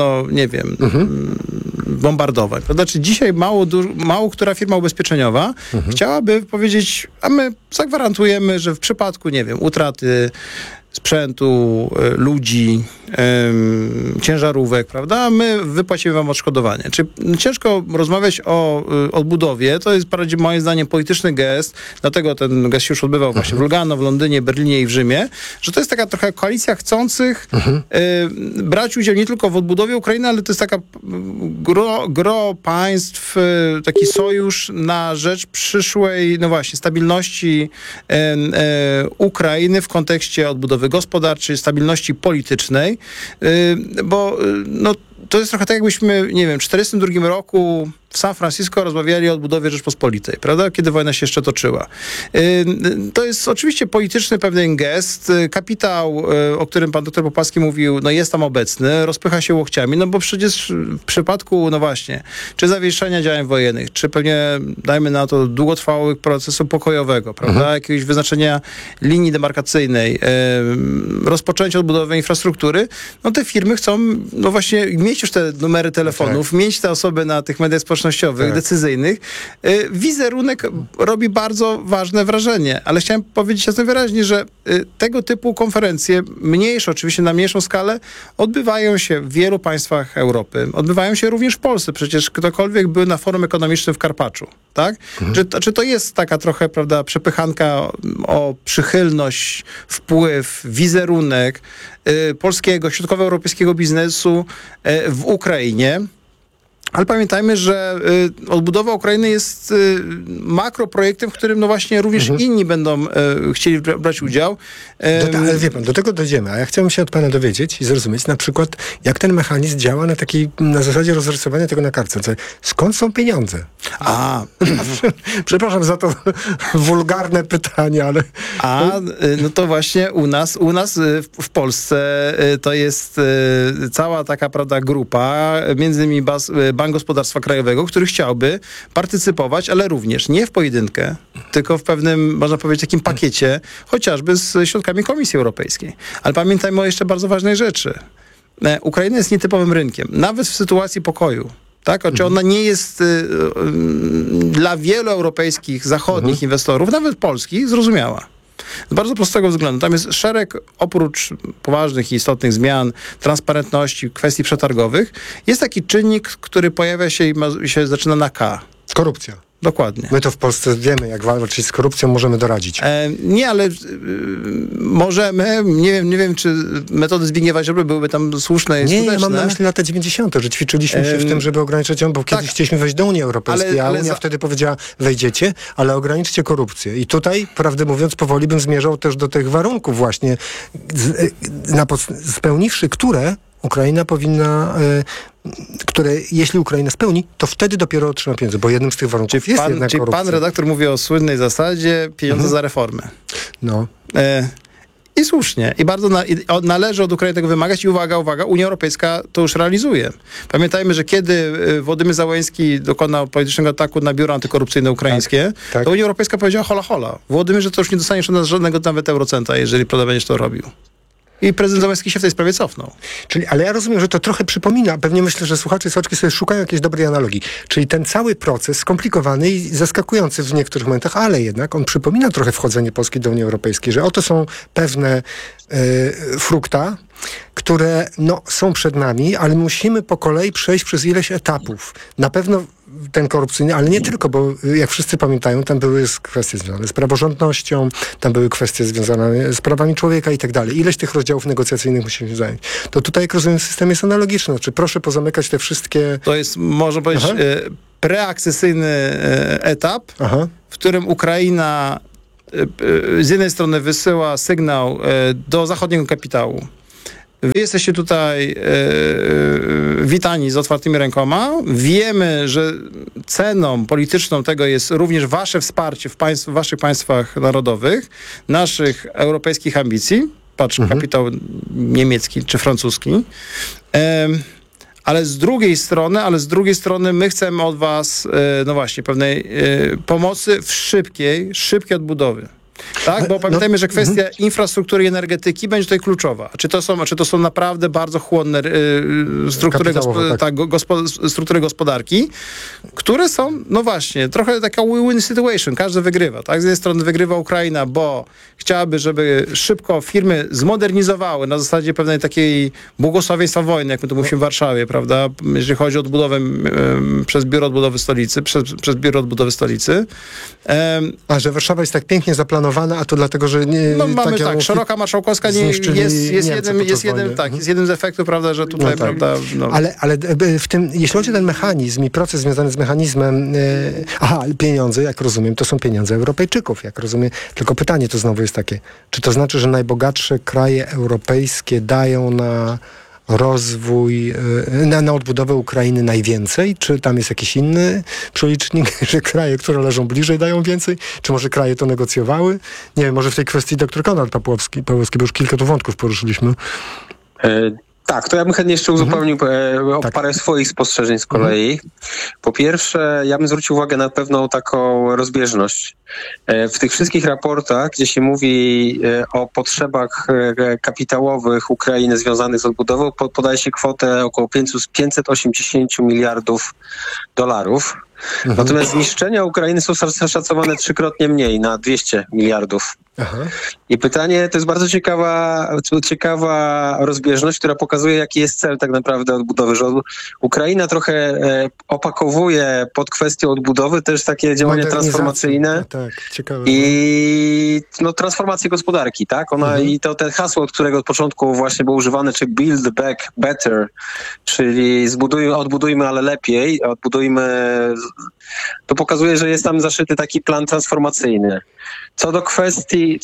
bombardowań, prawda? Czy dzisiaj mało która firma ubezpieczeniowa chciałaby powiedzieć, a my zagwarantujemy, że w przypadku, nie wiem, utraty sprzętu, ludzi, ciężarówek, prawda? My wypłacimy wam odszkodowanie. Czyli ciężko rozmawiać o odbudowie. To jest moim zdaniem polityczny gest, dlatego ten gest się już odbywał właśnie w Lugano, w Londynie, Berlinie i w Rzymie, że to jest taka trochę koalicja chcących brać udział nie tylko w odbudowie Ukrainy, ale to jest taka gro państw, taki sojusz na rzecz przyszłej, stabilności Ukrainy w kontekście odbudowy gospodarczej, stabilności politycznej, bo to jest trochę tak, jakbyśmy, nie wiem, w 1942 roku w San Francisco rozmawiali o odbudowie Rzeczpospolitej, prawda? Kiedy wojna się jeszcze toczyła. To jest oczywiście polityczny pewien gest. Kapitał, o którym pan doktor Popławski mówił, jest tam obecny, rozpycha się łokciami, bo przecież w przypadku, czy zawieszenia działań wojennych, czy pewnie, dajmy na to, długotrwałego procesu pokojowego, prawda? Jakiegoś wyznaczenia linii demarkacyjnej, rozpoczęcia odbudowy infrastruktury, te firmy chcą, właśnie mieć już te numery telefonów, mieć te osoby na tych mediach społecznościowych, decyzyjnych. Wizerunek robi bardzo ważne wrażenie, ale chciałem powiedzieć jasno wyraźnie, że tego typu konferencje, mniejsze oczywiście, na mniejszą skalę, odbywają się w wielu państwach Europy. Odbywają się również w Polsce. Przecież ktokolwiek był na forum ekonomicznym w Karpaczu, tak? Czy to jest taka trochę, prawda, przepychanka o przychylność, wpływ, wizerunek polskiego, środkowoeuropejskiego biznesu w Ukrainie? Ale pamiętajmy, że odbudowa Ukrainy jest makroprojektem, w którym właśnie również inni będą chcieli brać udział. Ale wie pan, do tego dojdziemy, a ja chciałbym się od pana dowiedzieć i zrozumieć na przykład, jak ten mechanizm działa na zasadzie rozrysowania tego na kartce. Skąd są pieniądze? Przepraszam za to wulgarne pytanie, ale... To właśnie u nas w Polsce to jest cała taka, prawda, grupa, między innymi Bank Gospodarstwa Krajowego, który chciałby partycypować, ale również nie w pojedynkę, tylko w pewnym, można powiedzieć, takim pakiecie, chociażby z środkami Komisji Europejskiej. Ale pamiętajmy o jeszcze bardzo ważnej rzeczy. Ukraina jest nietypowym rynkiem, nawet w sytuacji pokoju. Tak? Znaczy ona nie jest dla wielu europejskich, zachodnich inwestorów, nawet polskich, zrozumiała. Z bardzo prostego względu. Tam jest szereg, oprócz poważnych i istotnych zmian, transparentności, kwestii przetargowych, jest taki czynnik, który pojawia się i się zaczyna na K. Korupcja. Dokładnie. My to w Polsce wiemy, jak walczyć z korupcją, możemy doradzić. Nie, ale możemy. Nie wiem, czy metody Zbigniewa Ziobry byłyby tam słuszne i skuteczne. Ja mam na myśli lata 90., że ćwiczyliśmy się w tym, żeby ograniczyć ją, bo kiedyś chcieliśmy wejść do Unii Europejskiej, a Unia wtedy powiedziała, wejdziecie, ale ograniczcie korupcję. I tutaj, prawdę mówiąc, powoli bym zmierzał też do tych warunków właśnie, spełniwszy które Ukraina powinna, jeśli Ukraina spełni, to wtedy dopiero otrzyma pieniądze, bo jednym z tych warunków jest jednak korupcja. Czyli pan redaktor mówi o słynnej zasadzie pieniądze za reformę. I słusznie. I bardzo należy od Ukrainy tego wymagać. I uwaga, Unia Europejska to już realizuje. Pamiętajmy, że kiedy Władimir Załański dokonał politycznego ataku na biuro antykorupcyjne ukraińskie, to Unia Europejska powiedziała hola. Władimir, że to już nie dostaniesz od nas żadnego nawet eurocenta, jeżeli będziesz to robił. I prezydent Zełenski się w tej sprawie cofnął. Czyli, ale ja rozumiem, że to trochę przypomina, pewnie myślę, że słuchacze i słuchaczki sobie szukają jakiejś dobrej analogii. Czyli ten cały proces skomplikowany i zaskakujący w niektórych momentach, ale jednak on przypomina trochę wchodzenie Polski do Unii Europejskiej, że oto są pewne frukta, które są przed nami, ale musimy po kolei przejść przez ileś etapów. Na pewno ten korupcyjny, ale nie tylko, bo jak wszyscy pamiętają, tam były kwestie związane z praworządnością, tam były kwestie związane z prawami człowieka i tak dalej. Ileś tych rozdziałów negocjacyjnych musimy się zająć. To tutaj, jak rozumiem, system jest analogiczny. Znaczy, proszę pozamykać te wszystkie... To jest, można powiedzieć, preakcesyjny etap, w którym Ukraina z jednej strony wysyła sygnał do zachodniego kapitału. Wy jesteście tutaj witani z otwartymi rękoma. Wiemy, że ceną polityczną tego jest również wasze wsparcie w waszych państwach narodowych, naszych europejskich ambicji. Patrz, kapitał niemiecki czy francuski. Ale z drugiej strony my chcemy od was, pewnej pomocy w szybkiej odbudowy. Tak, bo pamiętajmy, że kwestia infrastruktury i energetyki będzie tutaj kluczowa. Czy to są naprawdę bardzo chłonne struktury gospodarki, które są, trochę taka win-win situation. Każdy wygrywa. Tak? Z jednej strony wygrywa Ukraina, bo chciałaby, żeby szybko firmy zmodernizowały na zasadzie pewnej takiej błogosławieństwa wojny, jak my to mówimy w Warszawie, prawda? Jeżeli chodzi o odbudowę przez Biuro Odbudowy Stolicy, przez Biuro Odbudowy Stolicy. A że Warszawa jest tak pięknie zaplanowana, a to dlatego, że nie... mamy Szeroka Marszałkowska jest jednym z efektów, prawda, że tutaj, prawda... Ale w tym, jeśli chodzi o ten mechanizm i proces związany z mechanizmem, pieniądze, jak rozumiem, to są pieniądze Europejczyków, jak rozumiem. Tylko pytanie to znowu jest takie, czy to znaczy, że najbogatsze kraje europejskie dają na rozwój, na odbudowę Ukrainy najwięcej? Czy tam jest jakiś inny przelicznik, że kraje, które leżą bliżej, dają więcej? Czy może kraje to negocjowały? Nie wiem, może w tej kwestii dr Konrad Pawłowski, bo już kilka tu wątków poruszyliśmy. Tak, to ja bym chętnie jeszcze uzupełnił parę swoich spostrzeżeń z kolei. Po pierwsze, ja bym zwrócił uwagę na pewną taką rozbieżność. W tych wszystkich raportach, gdzie się mówi o potrzebach kapitałowych Ukrainy związanych z odbudową, podaje się kwotę około 580 miliardów dolarów. Natomiast zniszczenia Ukrainy są szacowane trzykrotnie mniej, na 200 miliardów. I pytanie, to jest bardzo ciekawa rozbieżność, która pokazuje, jaki jest cel tak naprawdę odbudowy, że Ukraina trochę opakowuje pod kwestią odbudowy też takie działania transformacyjne i transformację gospodarki, tak? I to ten hasło, od którego od początku właśnie było używane, czyli build back better, czyli odbudujmy, ale lepiej, to pokazuje, że jest tam zaszyty taki plan transformacyjny. Co do kwestii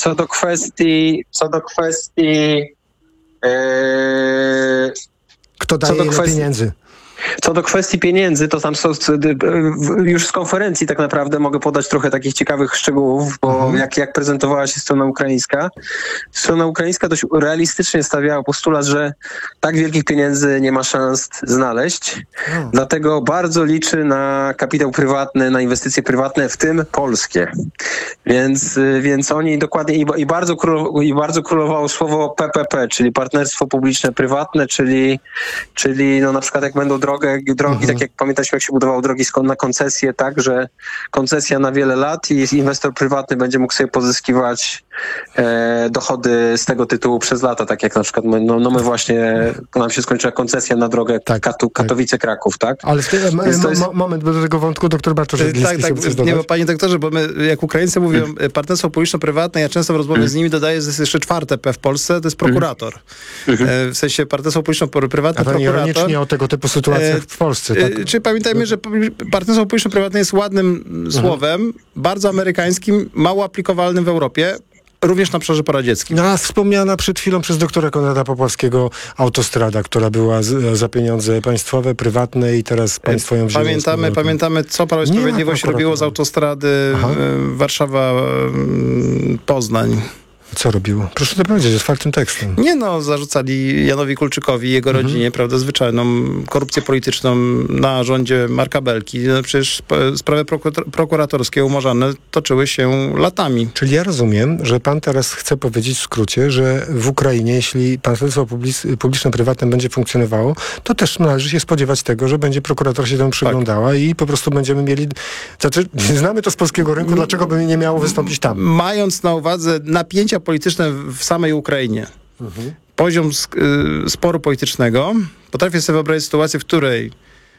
kto daje ile pieniędzy? Co do kwestii pieniędzy, to tam są już z konferencji tak naprawdę mogę podać trochę takich ciekawych szczegółów, bo jak prezentowała się strona ukraińska. Strona ukraińska dość realistycznie stawiała postulat, że tak wielkich pieniędzy nie ma szans znaleźć. Dlatego bardzo liczy na kapitał prywatny, na inwestycje prywatne, w tym polskie. Więc oni dokładnie i bardzo królowało słowo PPP, czyli partnerstwo publiczne-prywatne, czyli na przykład jak będą drogi, tak jak pamiętaliśmy, jak się budowało drogi na koncesję, tak, że koncesja na wiele lat i inwestor prywatny będzie mógł sobie pozyskiwać dochody z tego tytułu przez lata, tak jak na przykład my właśnie, nam się skończyła koncesja na drogę Katowice-Kraków, tak? Ale moment, bo do tego wątku doktor Bartosz nie, bo panie doktorze, bo my, jak Ukraińcy mówią partnerstwo publiczno-prywatne, ja często w rozmowie z nimi dodaję, że jest jeszcze czwarte P w Polsce, to jest prokurator. W sensie partnerstwo publiczno-prywatne, prokurator. Ironicznie o tego typu sytuacjach w Polsce. Tak? Czy pamiętajmy, że partnerstwo publiczno-prywatne jest ładnym słowem, bardzo amerykańskim, mało aplikowalnym w Europie, również na obszarze poradzieckim. Wspomniana przed chwilą przez doktora Konrada Pawłowskiego autostrada, która była za pieniądze państwowe, prywatne i teraz państwo ją wzięło. Pamiętamy, co Prawo i Sprawiedliwość robiło z autostrady Warszawa-Poznań. Co robił? Proszę to powiedzieć otwartym tekstem. Nie no, zarzucali Janowi Kulczykowi i jego rodzinie, prawda, zwyczajną korupcję polityczną na rządzie Marka Belki. No, przecież sprawy prokuratorskie umarzane toczyły się latami. Czyli ja rozumiem, że pan teraz chce powiedzieć w skrócie, że w Ukrainie, jeśli partnerstwo publiczno-prywatne będzie funkcjonowało, to też należy się spodziewać tego, że będzie prokurator się temu przyglądała i po prostu będziemy mieli... Znaczy, znamy to z polskiego rynku, dlaczego by nie miało wystąpić tam? Mając na uwadze napięcia polityczne w samej Ukrainie, poziom sporu politycznego, potrafię sobie wyobrazić sytuację, w której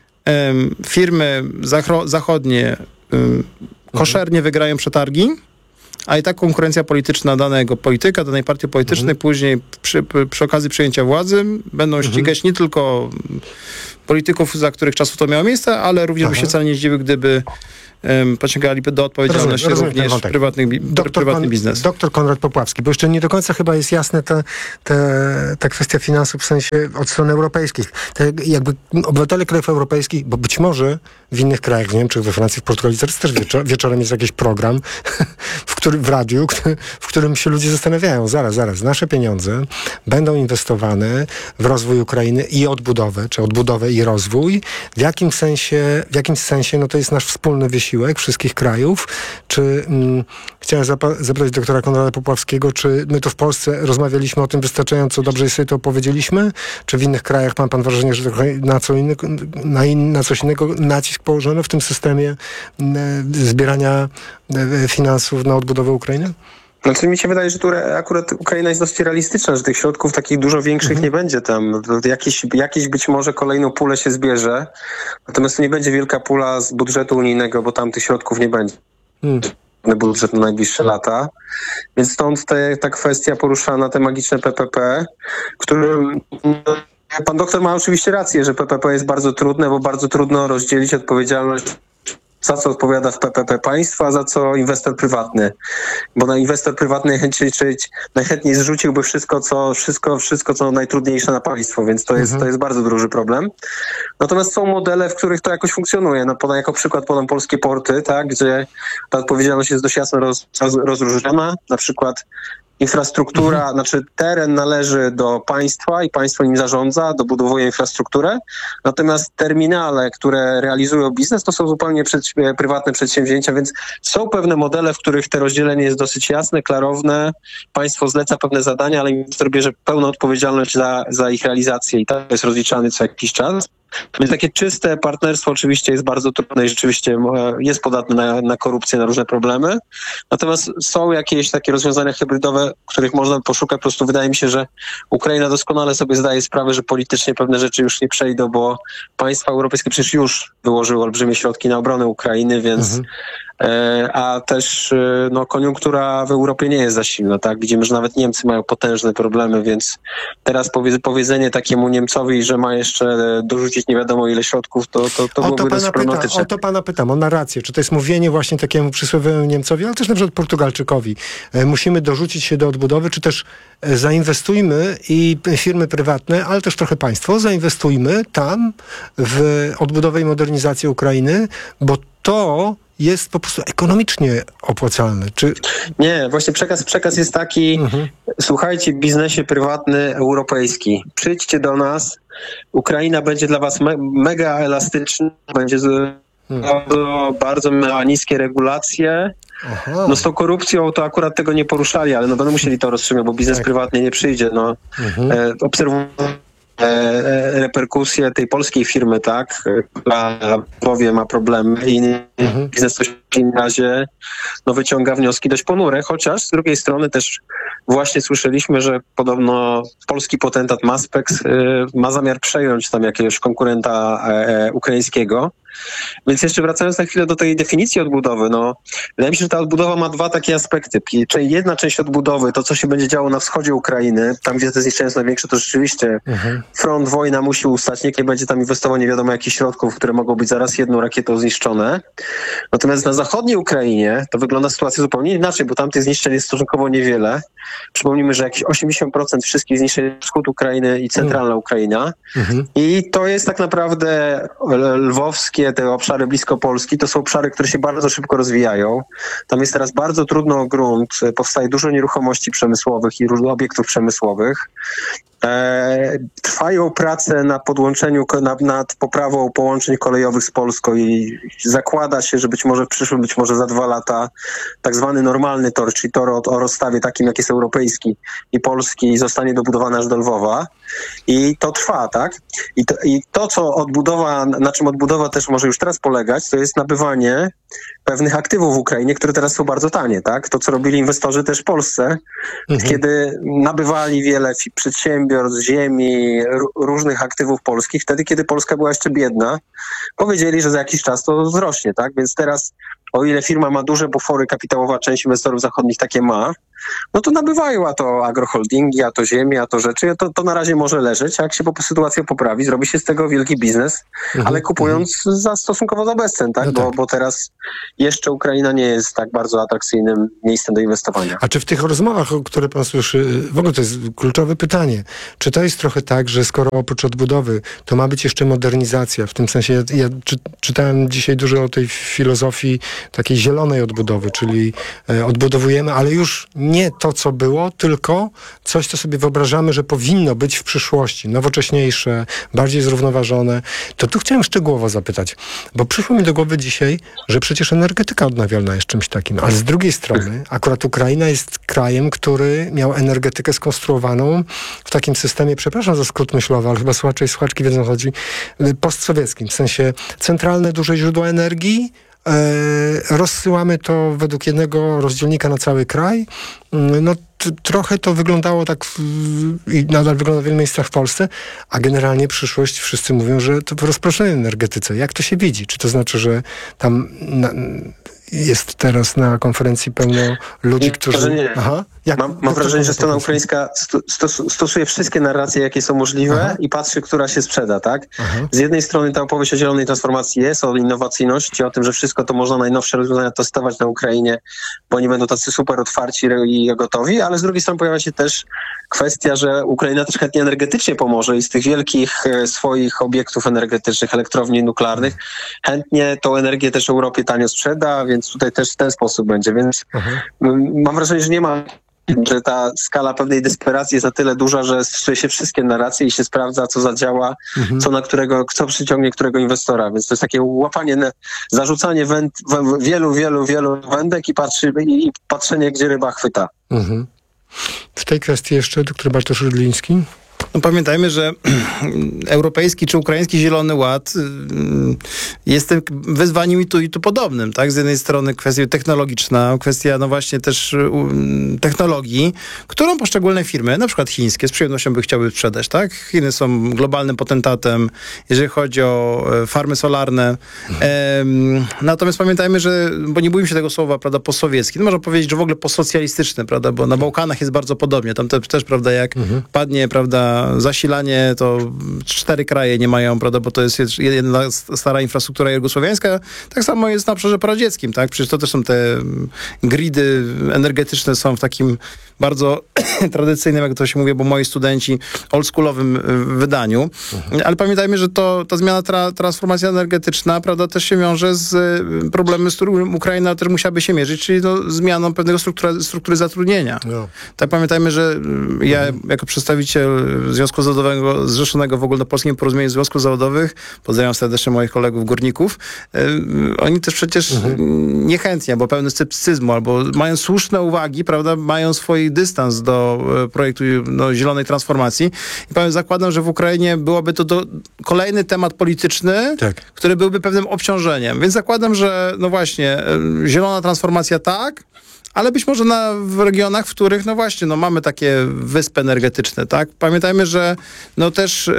firmy zachodnie koszernie wygrają przetargi, a i tak konkurencja polityczna danego polityka, danej partii politycznej później przy okazji przejęcia władzy będą ścigać nie tylko polityków, za których czasów to miało miejsce, ale również by się wcale nie zdziwił, gdyby pociągaliby do odpowiedzialności również prywatny biznes. Doktor Konrad Popławski, bo jeszcze nie do końca chyba jest jasne ta kwestia finansów w sensie od strony europejskich. Jakby obywatele krajów europejskich, bo być może w innych krajach, w Niemczech, we Francji, w Portugalii, teraz też wieczorem jest jakiś program w radiu, w którym się ludzie zastanawiają, zaraz, nasze pieniądze będą inwestowane w rozwój Ukrainy i odbudowę, czy odbudowę i rozwój. W jakimś sensie, no to jest nasz wspólny wysiłek wszystkich krajów. Czy chciałem zapytać doktora Konrada Popławskiego, czy my tu w Polsce rozmawialiśmy o tym wystarczająco dobrze i sobie to opowiedzieliśmy? Czy w innych krajach ma pan wrażenie, że trochę na coś innego nacisk położono w tym systemie zbierania finansów na odbudowę Ukrainy? Znaczy mi się wydaje, że tu akurat Ukraina jest dosyć realistyczna, że tych środków takich dużo większych nie będzie tam. Jakieś być może kolejną pulę się zbierze, natomiast to nie będzie wielka pula z budżetu unijnego, bo tam tych środków nie będzie. Budżet na najbliższe lata. Więc stąd ta kwestia poruszana, te magiczne PPP, którym pan doktor ma oczywiście rację, że PPP jest bardzo trudne, bo bardzo trudno rozdzielić odpowiedzialność, za co odpowiada w PPP państwo, a za co inwestor prywatny. Bo na inwestor prywatny najchętniej zrzuciłby wszystko, co najtrudniejsze na państwo, więc to jest bardzo duży problem. Natomiast są modele, w których to jakoś funkcjonuje. No, jako przykład podam polskie porty, tak, gdzie ta odpowiedzialność jest dość jasno rozróżniona. Na przykład infrastruktura, znaczy teren należy do państwa i państwo nim zarządza, dobudowuje infrastrukturę. Natomiast terminale, które realizują biznes, to są zupełnie prywatne przedsięwzięcia, więc są pewne modele, w których to rozdzielenie jest dosyć jasne, klarowne. Państwo zleca pewne zadania, ale inwestor bierze pełną odpowiedzialność za ich realizację i to jest rozliczany co jakiś czas. Więc takie czyste partnerstwo oczywiście jest bardzo trudne i rzeczywiście jest podatne na korupcję, na różne problemy. Natomiast są jakieś takie rozwiązania hybrydowe, których można poszukać. Po prostu wydaje mi się, że Ukraina doskonale sobie zdaje sprawę, że politycznie pewne rzeczy już nie przejdą, bo państwa europejskie przecież już wyłożyły olbrzymie środki na obronę Ukrainy, więc a też koniunktura w Europie nie jest za silna, tak? Widzimy, że nawet Niemcy mają potężne problemy, więc teraz powiedzenie takiemu Niemcowi, że ma jeszcze dorzucić nie wiadomo ile środków, to byłoby dosyć problematyczne. O to pana pytam, o narrację. Czy to jest mówienie właśnie takiemu przysłowiowemu Niemcowi, ale też na przykład Portugalczykowi. Musimy dorzucić się do odbudowy, czy też zainwestujmy i firmy prywatne, ale też trochę państwo, zainwestujmy tam w odbudowę i modernizację Ukrainy, bo to jest po prostu ekonomicznie opłacalne. Nie, właśnie przekaz jest taki, słuchajcie, biznesie prywatny europejski, przyjdźcie do nas, Ukraina będzie dla was mega elastyczna, będzie bardzo niskie regulacje. No z tą korupcją to akurat tego nie poruszali, ale będą musieli to rozstrzygać, bo biznes prywatny nie przyjdzie. Obserwujemy reperkusje tej polskiej firmy, tak, która ma problemy i biznes coś w takim razie wyciąga wnioski dość ponure, chociaż z drugiej strony też właśnie słyszeliśmy, że podobno polski potentat Maspex ma zamiar przejąć tam jakiegoś konkurenta ukraińskiego. Więc jeszcze wracając na chwilę do tej definicji odbudowy, wydaje mi się, że ta odbudowa ma dwa takie aspekty. Jedna część odbudowy, to co się będzie działo na wschodzie Ukrainy, tam gdzie te zniszczenia są największe, to rzeczywiście front, wojna musi ustać, nikt nie będzie tam inwestował nie wiadomo jakich środków, które mogą być zaraz jedną rakietą zniszczone. Natomiast na zachodniej Ukrainie to wygląda sytuacja zupełnie inaczej, bo tam tych zniszczeń jest stosunkowo niewiele. Przypomnijmy, że jakieś 80% wszystkich zniszczeń wschód Ukrainy i centralna Ukraina. I to jest tak naprawdę lwowskie, te obszary blisko Polski, to są obszary, które się bardzo szybko rozwijają. Tam jest teraz bardzo trudno o grunt, powstaje dużo nieruchomości przemysłowych i obiektów przemysłowych. Trwają prace na podłączeniu, nad poprawą połączeń kolejowych z Polską i zakłada się, że być może w przyszłym, być może za 2 lata tak zwany normalny tor, czyli tor o rozstawie takim, jak jest europejski i polski, zostanie dobudowany aż do Lwowa. I to trwa, tak? I to, co odbudowa, na czym odbudowa też może już teraz polegać, to jest nabywanie pewnych aktywów w Ukrainie, które teraz są bardzo tanie, tak? To, co robili inwestorzy też w Polsce, kiedy nabywali wiele przedsiębiorstw, ziemi, różnych aktywów polskich, wtedy, kiedy Polska była jeszcze biedna, powiedzieli, że za jakiś czas to wzrośnie, tak? Więc teraz, o ile firma ma duże bufory kapitałowe, część inwestorów zachodnich takie ma, no to nabywają, a to agroholdingi, a to ziemię, a to rzeczy, to na razie może leżeć, a jak się sytuacja poprawi, zrobi się z tego wielki biznes, ale kupując stosunkowo za bezcen, tak? No tak. Bo teraz jeszcze Ukraina nie jest tak bardzo atrakcyjnym miejscem do inwestowania. A czy w tych rozmowach, o które pan słyszy, w ogóle to jest kluczowe pytanie, czy to jest trochę tak, że skoro oprócz odbudowy, to ma być jeszcze modernizacja, w tym sensie ja czytałem dzisiaj dużo o tej filozofii takiej zielonej odbudowy, czyli odbudowujemy, ale już nie to, co było, tylko coś, co sobie wyobrażamy, że powinno być w przyszłości, nowocześniejsze, bardziej zrównoważone. To tu chciałem szczegółowo zapytać, bo przyszło mi do głowy dzisiaj, że przecież energetyka odnawialna jest czymś takim, ale z drugiej strony akurat Ukraina jest krajem, który miał energetykę skonstruowaną w takim systemie, przepraszam za skrót myślowy, ale chyba słuchacze i słuchaczki wiedzą, o co chodzi, postsowieckim, w sensie centralne duże źródła energii, rozsyłamy to według jednego rozdzielnika na cały kraj. No trochę to wyglądało tak i nadal wygląda w wielu miejscach w Polsce, a generalnie przyszłość wszyscy mówią, że to w rozproszonej energetyce. Jak to się widzi? Czy to znaczy, że tam jest teraz na konferencji pełno ludzi, którzy... Mam wrażenie, że strona ukraińska stosuje wszystkie narracje, jakie są możliwe i patrzy, która się sprzeda, tak? Z jednej strony ta opowieść o zielonej transformacji jest, o innowacyjności, o tym, że wszystko to można najnowsze rozwiązania testować na Ukrainie, bo oni będą tacy super otwarci i gotowi, ale z drugiej strony pojawia się też kwestia, że Ukraina też chętnie energetycznie pomoże i z tych wielkich swoich obiektów energetycznych, elektrowni nuklearnych, chętnie tą energię też Europie tanio sprzeda, więc tutaj też w ten sposób będzie, więc mam wrażenie, że nie ma, że ta skala pewnej desperacji jest na tyle duża, że stosuje się wszystkie narracje i się sprawdza, co zadziała, co przyciągnie którego inwestora. Więc to jest takie łapanie, zarzucanie wielu wędek i patrzenie, gdzie ryba chwyta. W tej kwestii jeszcze doktor Bartosz Rydliński. No pamiętajmy, że europejski czy ukraiński Zielony Ład jest tym wyzwaniem i tu podobnym, tak? Z jednej strony kwestia technologiczna, kwestia no właśnie też technologii, którą poszczególne firmy, na przykład chińskie, z przyjemnością by chciały sprzedać, tak? Chiny są globalnym potentatem, jeżeli chodzi o farmy solarne. Natomiast pamiętajmy, że, bo nie bójmy się tego słowa, prawda, postsowiecki, no można powiedzieć, że w ogóle postsocjalistyczny, prawda, bo na Bałkanach jest bardzo podobnie, tam też, prawda, jak padnie, prawda, zasilanie, to 4 kraje nie mają, prawda, bo to jest jedna stara infrastruktura jugosłowiańska. Tak samo jest na obszarze poradzieckim, tak? Przecież to też są te gridy energetyczne są w takim bardzo tradycyjnym, jak to się mówi, bo moi studenci, oldschoolowym wydaniu. Ale pamiętajmy, że ta zmiana, transformacja energetyczna, prawda, też się wiąże z problemem, z którym Ukraina też musiałaby się mierzyć, czyli zmianą pewnego struktury zatrudnienia. Tak, pamiętajmy, że ja jako przedstawiciel Związku Zawodowego zrzeszonego w ogóle na Polskim Porozumieniu Związków Zawodowych, pozdrawiam serdecznie moich kolegów górników, oni też przecież niechętnie, bo pełny sceptycyzmu, albo mają słuszne uwagi, prawda, mają swój dystans do projektu zielonej transformacji. I zakładam, że w Ukrainie byłoby to kolejny temat polityczny, który byłby pewnym obciążeniem. Więc zakładam, że no właśnie, zielona transformacja tak, ale być może w regionach, w których no właśnie, no mamy takie wyspy energetyczne, tak? Pamiętajmy, że no też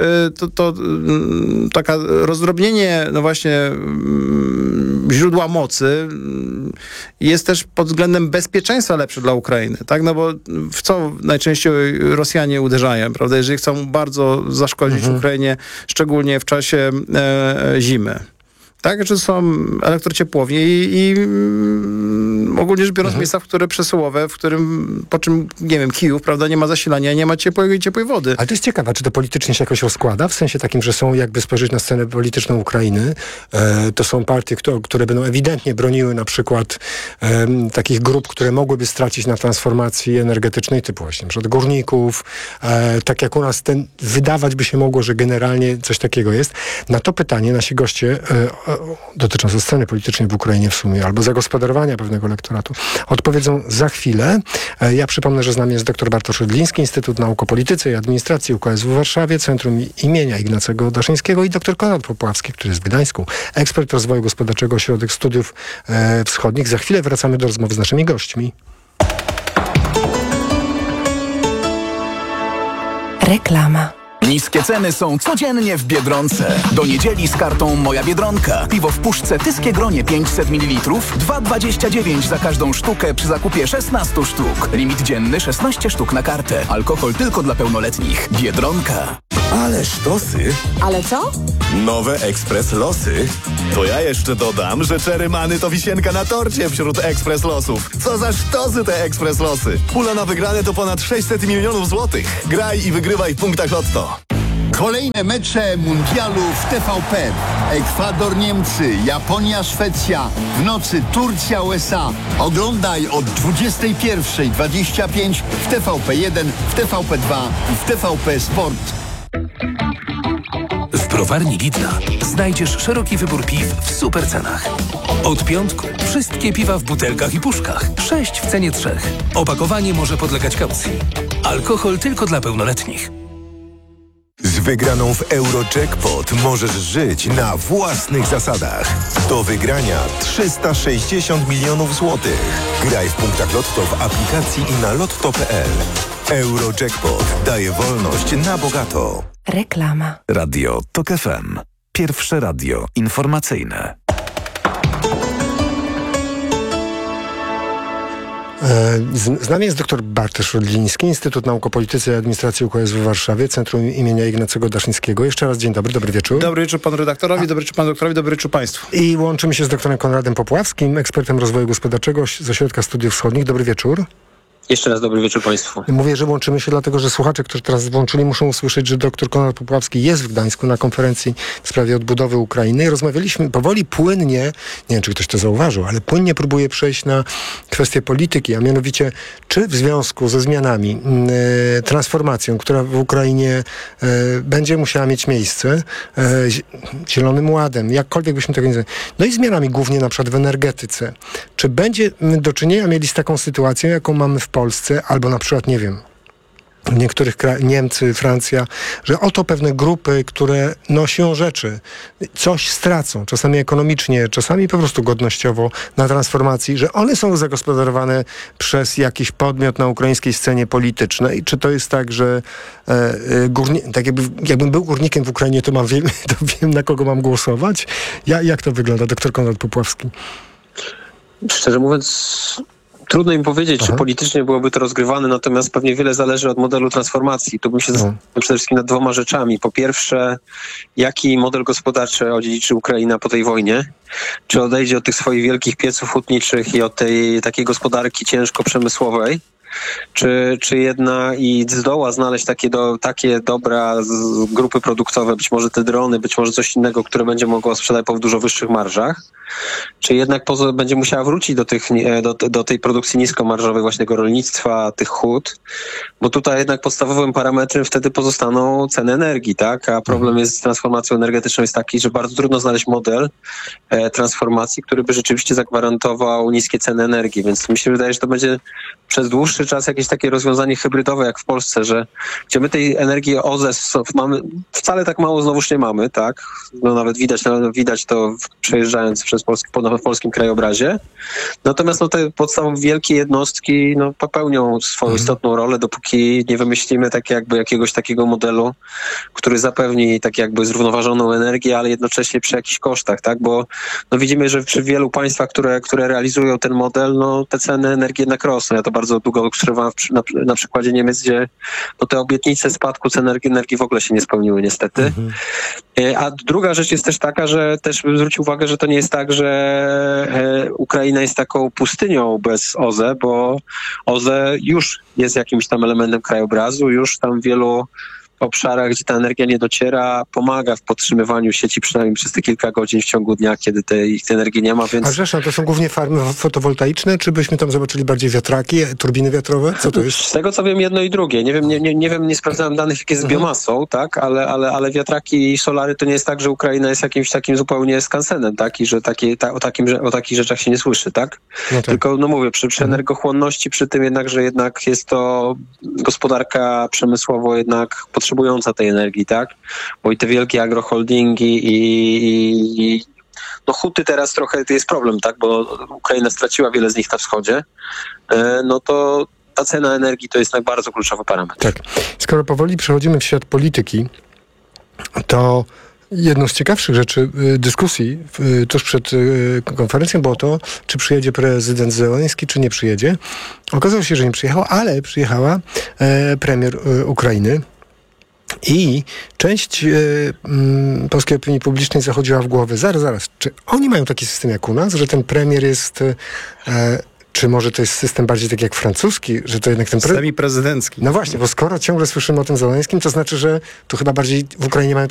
taka rozdrobnienie no właśnie źródła mocy jest też pod względem bezpieczeństwa lepsze dla Ukrainy, tak? No bo w co najczęściej Rosjanie uderzają, prawda? Jeżeli chcą bardzo zaszkodzić Ukrainie, szczególnie w czasie zimy. tak? Że są elektrociepłownie i ogólnie rzecz biorąc miejsca, przesyłowe, w którym, po czym, nie wiem, Kijów, prawda, nie ma zasilania, nie ma ciepłej wody. Ale to jest ciekawe, czy to politycznie się jakoś rozkłada, w sensie takim, że są, jakby spojrzeć na scenę polityczną Ukrainy, to są partie, które będą ewidentnie broniły na przykład takich grup, które mogłyby stracić na transformacji energetycznej, typu właśnie np. górników, tak jak u nas wydawać by się mogło, że generalnie coś takiego jest. Na to pytanie nasi goście dotyczące sceny politycznej w Ukrainie w sumie, albo zagospodarowania pewnego elektoratu, odpowiedzą za chwilę. Ja przypomnę, że z nami jest dr Bartosz Rydliński, Instytut Nauk o Polityce i Administracji UKSW w Warszawie, Centrum imienia Ignacego Daszyńskiego, i dr Konrad Popławski, który jest w Gdańsku, ekspert rozwoju gospodarczego, Ośrodek Studiów Wschodnich. Za chwilę wracamy do rozmowy z naszymi gośćmi. Reklama. Niskie ceny są codziennie w Biedronce. Do niedzieli z kartą Moja Biedronka. Piwo w puszce Tyskie Gronie 500 ml, 2,29 za każdą sztukę przy zakupie 16 sztuk. Limit dzienny 16 sztuk na kartę. Alkohol tylko dla pełnoletnich. Biedronka. Ale sztosy. Ale co? Nowe Ekspres Losy. To ja jeszcze dodam, że Czerymany to wisienka na torcie wśród Ekspres Losów. Co za sztosy te Ekspres Losy. Pula na wygrane to ponad 600 milionów złotych. Graj i wygrywaj w punktach Lotto. Kolejne mecze mundialu w TVP. Ekwador, Niemcy, Japonia, Szwecja. W nocy Turcja, USA. Oglądaj od 21:25 w TVP1, w TVP2 i w TVP Sport. W browarni Lidla znajdziesz szeroki wybór piw w super cenach. Od piątku wszystkie piwa w butelkach i puszkach. 6 w cenie 3. Opakowanie może podlegać kaucji. Alkohol tylko dla pełnoletnich. Z wygraną w Eurojackpot możesz żyć na własnych zasadach. Do wygrania 360 milionów złotych. Graj w punktach Lotto w aplikacji i na lotto.pl. Eurojackpot daje wolność na bogato. Reklama. Radio TOK FM. Pierwsze radio informacyjne. Z nami jest dr Bartosz Rydliński, Instytut Nauk o Polityce i Administracji UKSW w Warszawie, Centrum imienia Ignacego Daszyńskiego. Jeszcze raz dzień dobry, dobry wieczór. Dobry wieczór panu redaktorowi, dobry wieczór panu doktorowi, dobry wieczór państwu. I łączymy się z doktorem Konradem Popławskim, ekspertem rozwoju gospodarczego z Ośrodka Studiów Wschodnich. Dobry wieczór. Jeszcze raz dobry wieczór państwu. Mówię, że łączymy się dlatego, że słuchacze, którzy teraz włączyli, muszą usłyszeć, że dr Konrad Popławski jest w Gdańsku na konferencji w sprawie odbudowy Ukrainy i rozmawialiśmy powoli, płynnie, nie wiem, czy ktoś to zauważył, ale płynnie próbuje przejść na kwestię polityki, a mianowicie, czy w związku ze zmianami, transformacją, która w Ukrainie będzie musiała mieć miejsce, Zielonym Ładem, jakkolwiek byśmy tego nie nazwali, no i zmianami głównie na przykład w energetyce, czy będzie do czynienia mieli z taką sytuacją, jaką mamy w Polsce, albo na przykład, nie wiem, w niektórych krajach, Niemcy, Francja, że oto pewne grupy, które siłą rzeczy coś stracą, czasami ekonomicznie, czasami po prostu godnościowo na transformacji, że one są zagospodarowane przez jakiś podmiot na ukraińskiej scenie politycznej. Czy to jest tak, że tak jakbym był górnikiem w Ukrainie, to wiem, na kogo mam głosować? Jak to wygląda, doktor Konrad Popławski? Szczerze mówiąc, trudno im powiedzieć, czy politycznie byłoby to rozgrywane, natomiast pewnie wiele zależy od modelu transformacji. Tu bym się zastanowił przede wszystkim nad dwoma rzeczami. Po pierwsze, jaki model gospodarczy odziedziczy Ukraina po tej wojnie? Czy odejdzie od tych swoich wielkich pieców hutniczych i od tej takiej gospodarki ciężko-przemysłowej? Czy jedna i zdoła znaleźć takie dobra grupy produktowe, być może te drony, być może coś innego, które będzie mogło sprzedać po dużo wyższych marżach? Czy jednak będzie musiała wrócić do tej produkcji niskomarżowej właśnie tego rolnictwa, tych hut? Bo tutaj jednak podstawowym parametrem wtedy pozostaną ceny energii, tak? A problem jest z transformacją energetyczną jest taki, że bardzo trudno znaleźć model transformacji, który by rzeczywiście zagwarantował niskie ceny energii. Więc mi się wydaje, że to będzie przez dłuższy czas jakieś takie rozwiązanie hybrydowe jak w Polsce, gdzie my tej energii OZE mamy wcale tak mało znowuż nie mamy, tak? No nawet widać to przejeżdżając przez po polskim krajobrazie. Natomiast te podstawowe wielkie jednostki popełnią swoją istotną rolę, dopóki nie wymyślimy jakiegoś takiego modelu, który zapewni tak jakby zrównoważoną energię, ale jednocześnie przy jakichś kosztach, tak? Bo widzimy, że przy wielu państwach, które realizują ten model, te ceny energii jednak rosną. Ja to bardzo długo obserwowałem na przykładzie Niemiec, gdzie no, te obietnice spadku cen energii w ogóle się nie spełniły niestety. A druga rzecz jest też taka, że też bym zwrócił uwagę, że to nie jest tak, że Ukraina jest taką pustynią bez OZE, bo OZE już jest jakimś tam elementem krajobrazu, już tam w wielu obszarach, gdzie ta energia nie dociera, pomaga w podtrzymywaniu sieci przynajmniej przez te kilka godzin w ciągu dnia, kiedy tej energii nie ma, więc... A zresztą to są głównie farmy fotowoltaiczne, czy byśmy tam zobaczyli bardziej wiatraki, turbiny wiatrowe? Co to jest? Z tego co wiem, jedno i drugie. Nie wiem, nie sprawdzałem danych, jak jest z biomasą, tak? Ale wiatraki i solary to nie jest tak, że Ukraina jest jakimś takim zupełnie skansenem, tak? I że o takich rzeczach się nie słyszy, tak? No tak. Tylko, no mówię, przy energochłonności, przy tym że jednak jest to gospodarka przemysłowo jednak potrzebująca tej energii, tak? Bo i te wielkie agroholdingi i no huty teraz trochę to jest problem, tak? Bo Ukraina straciła wiele z nich na wschodzie. No to ta cena energii to jest bardzo kluczowy parametr. Tak. Skoro powoli przechodzimy w świat polityki, to jedną z ciekawszych rzeczy dyskusji tuż przed konferencją było to, czy przyjedzie prezydent Zełenski, czy nie przyjedzie. Okazało się, że nie przyjechał, ale przyjechała premier Ukrainy. I część polskiej opinii publicznej zachodziła w głowę, zaraz, czy oni mają taki system jak u nas, że ten premier jest, czy może to jest system bardziej tak jak francuski, że to jednak ten semi-prezydencki. No właśnie, bo skoro ciągle słyszymy o tym Zełenskim, to znaczy, że tu chyba bardziej w Ukrainie mają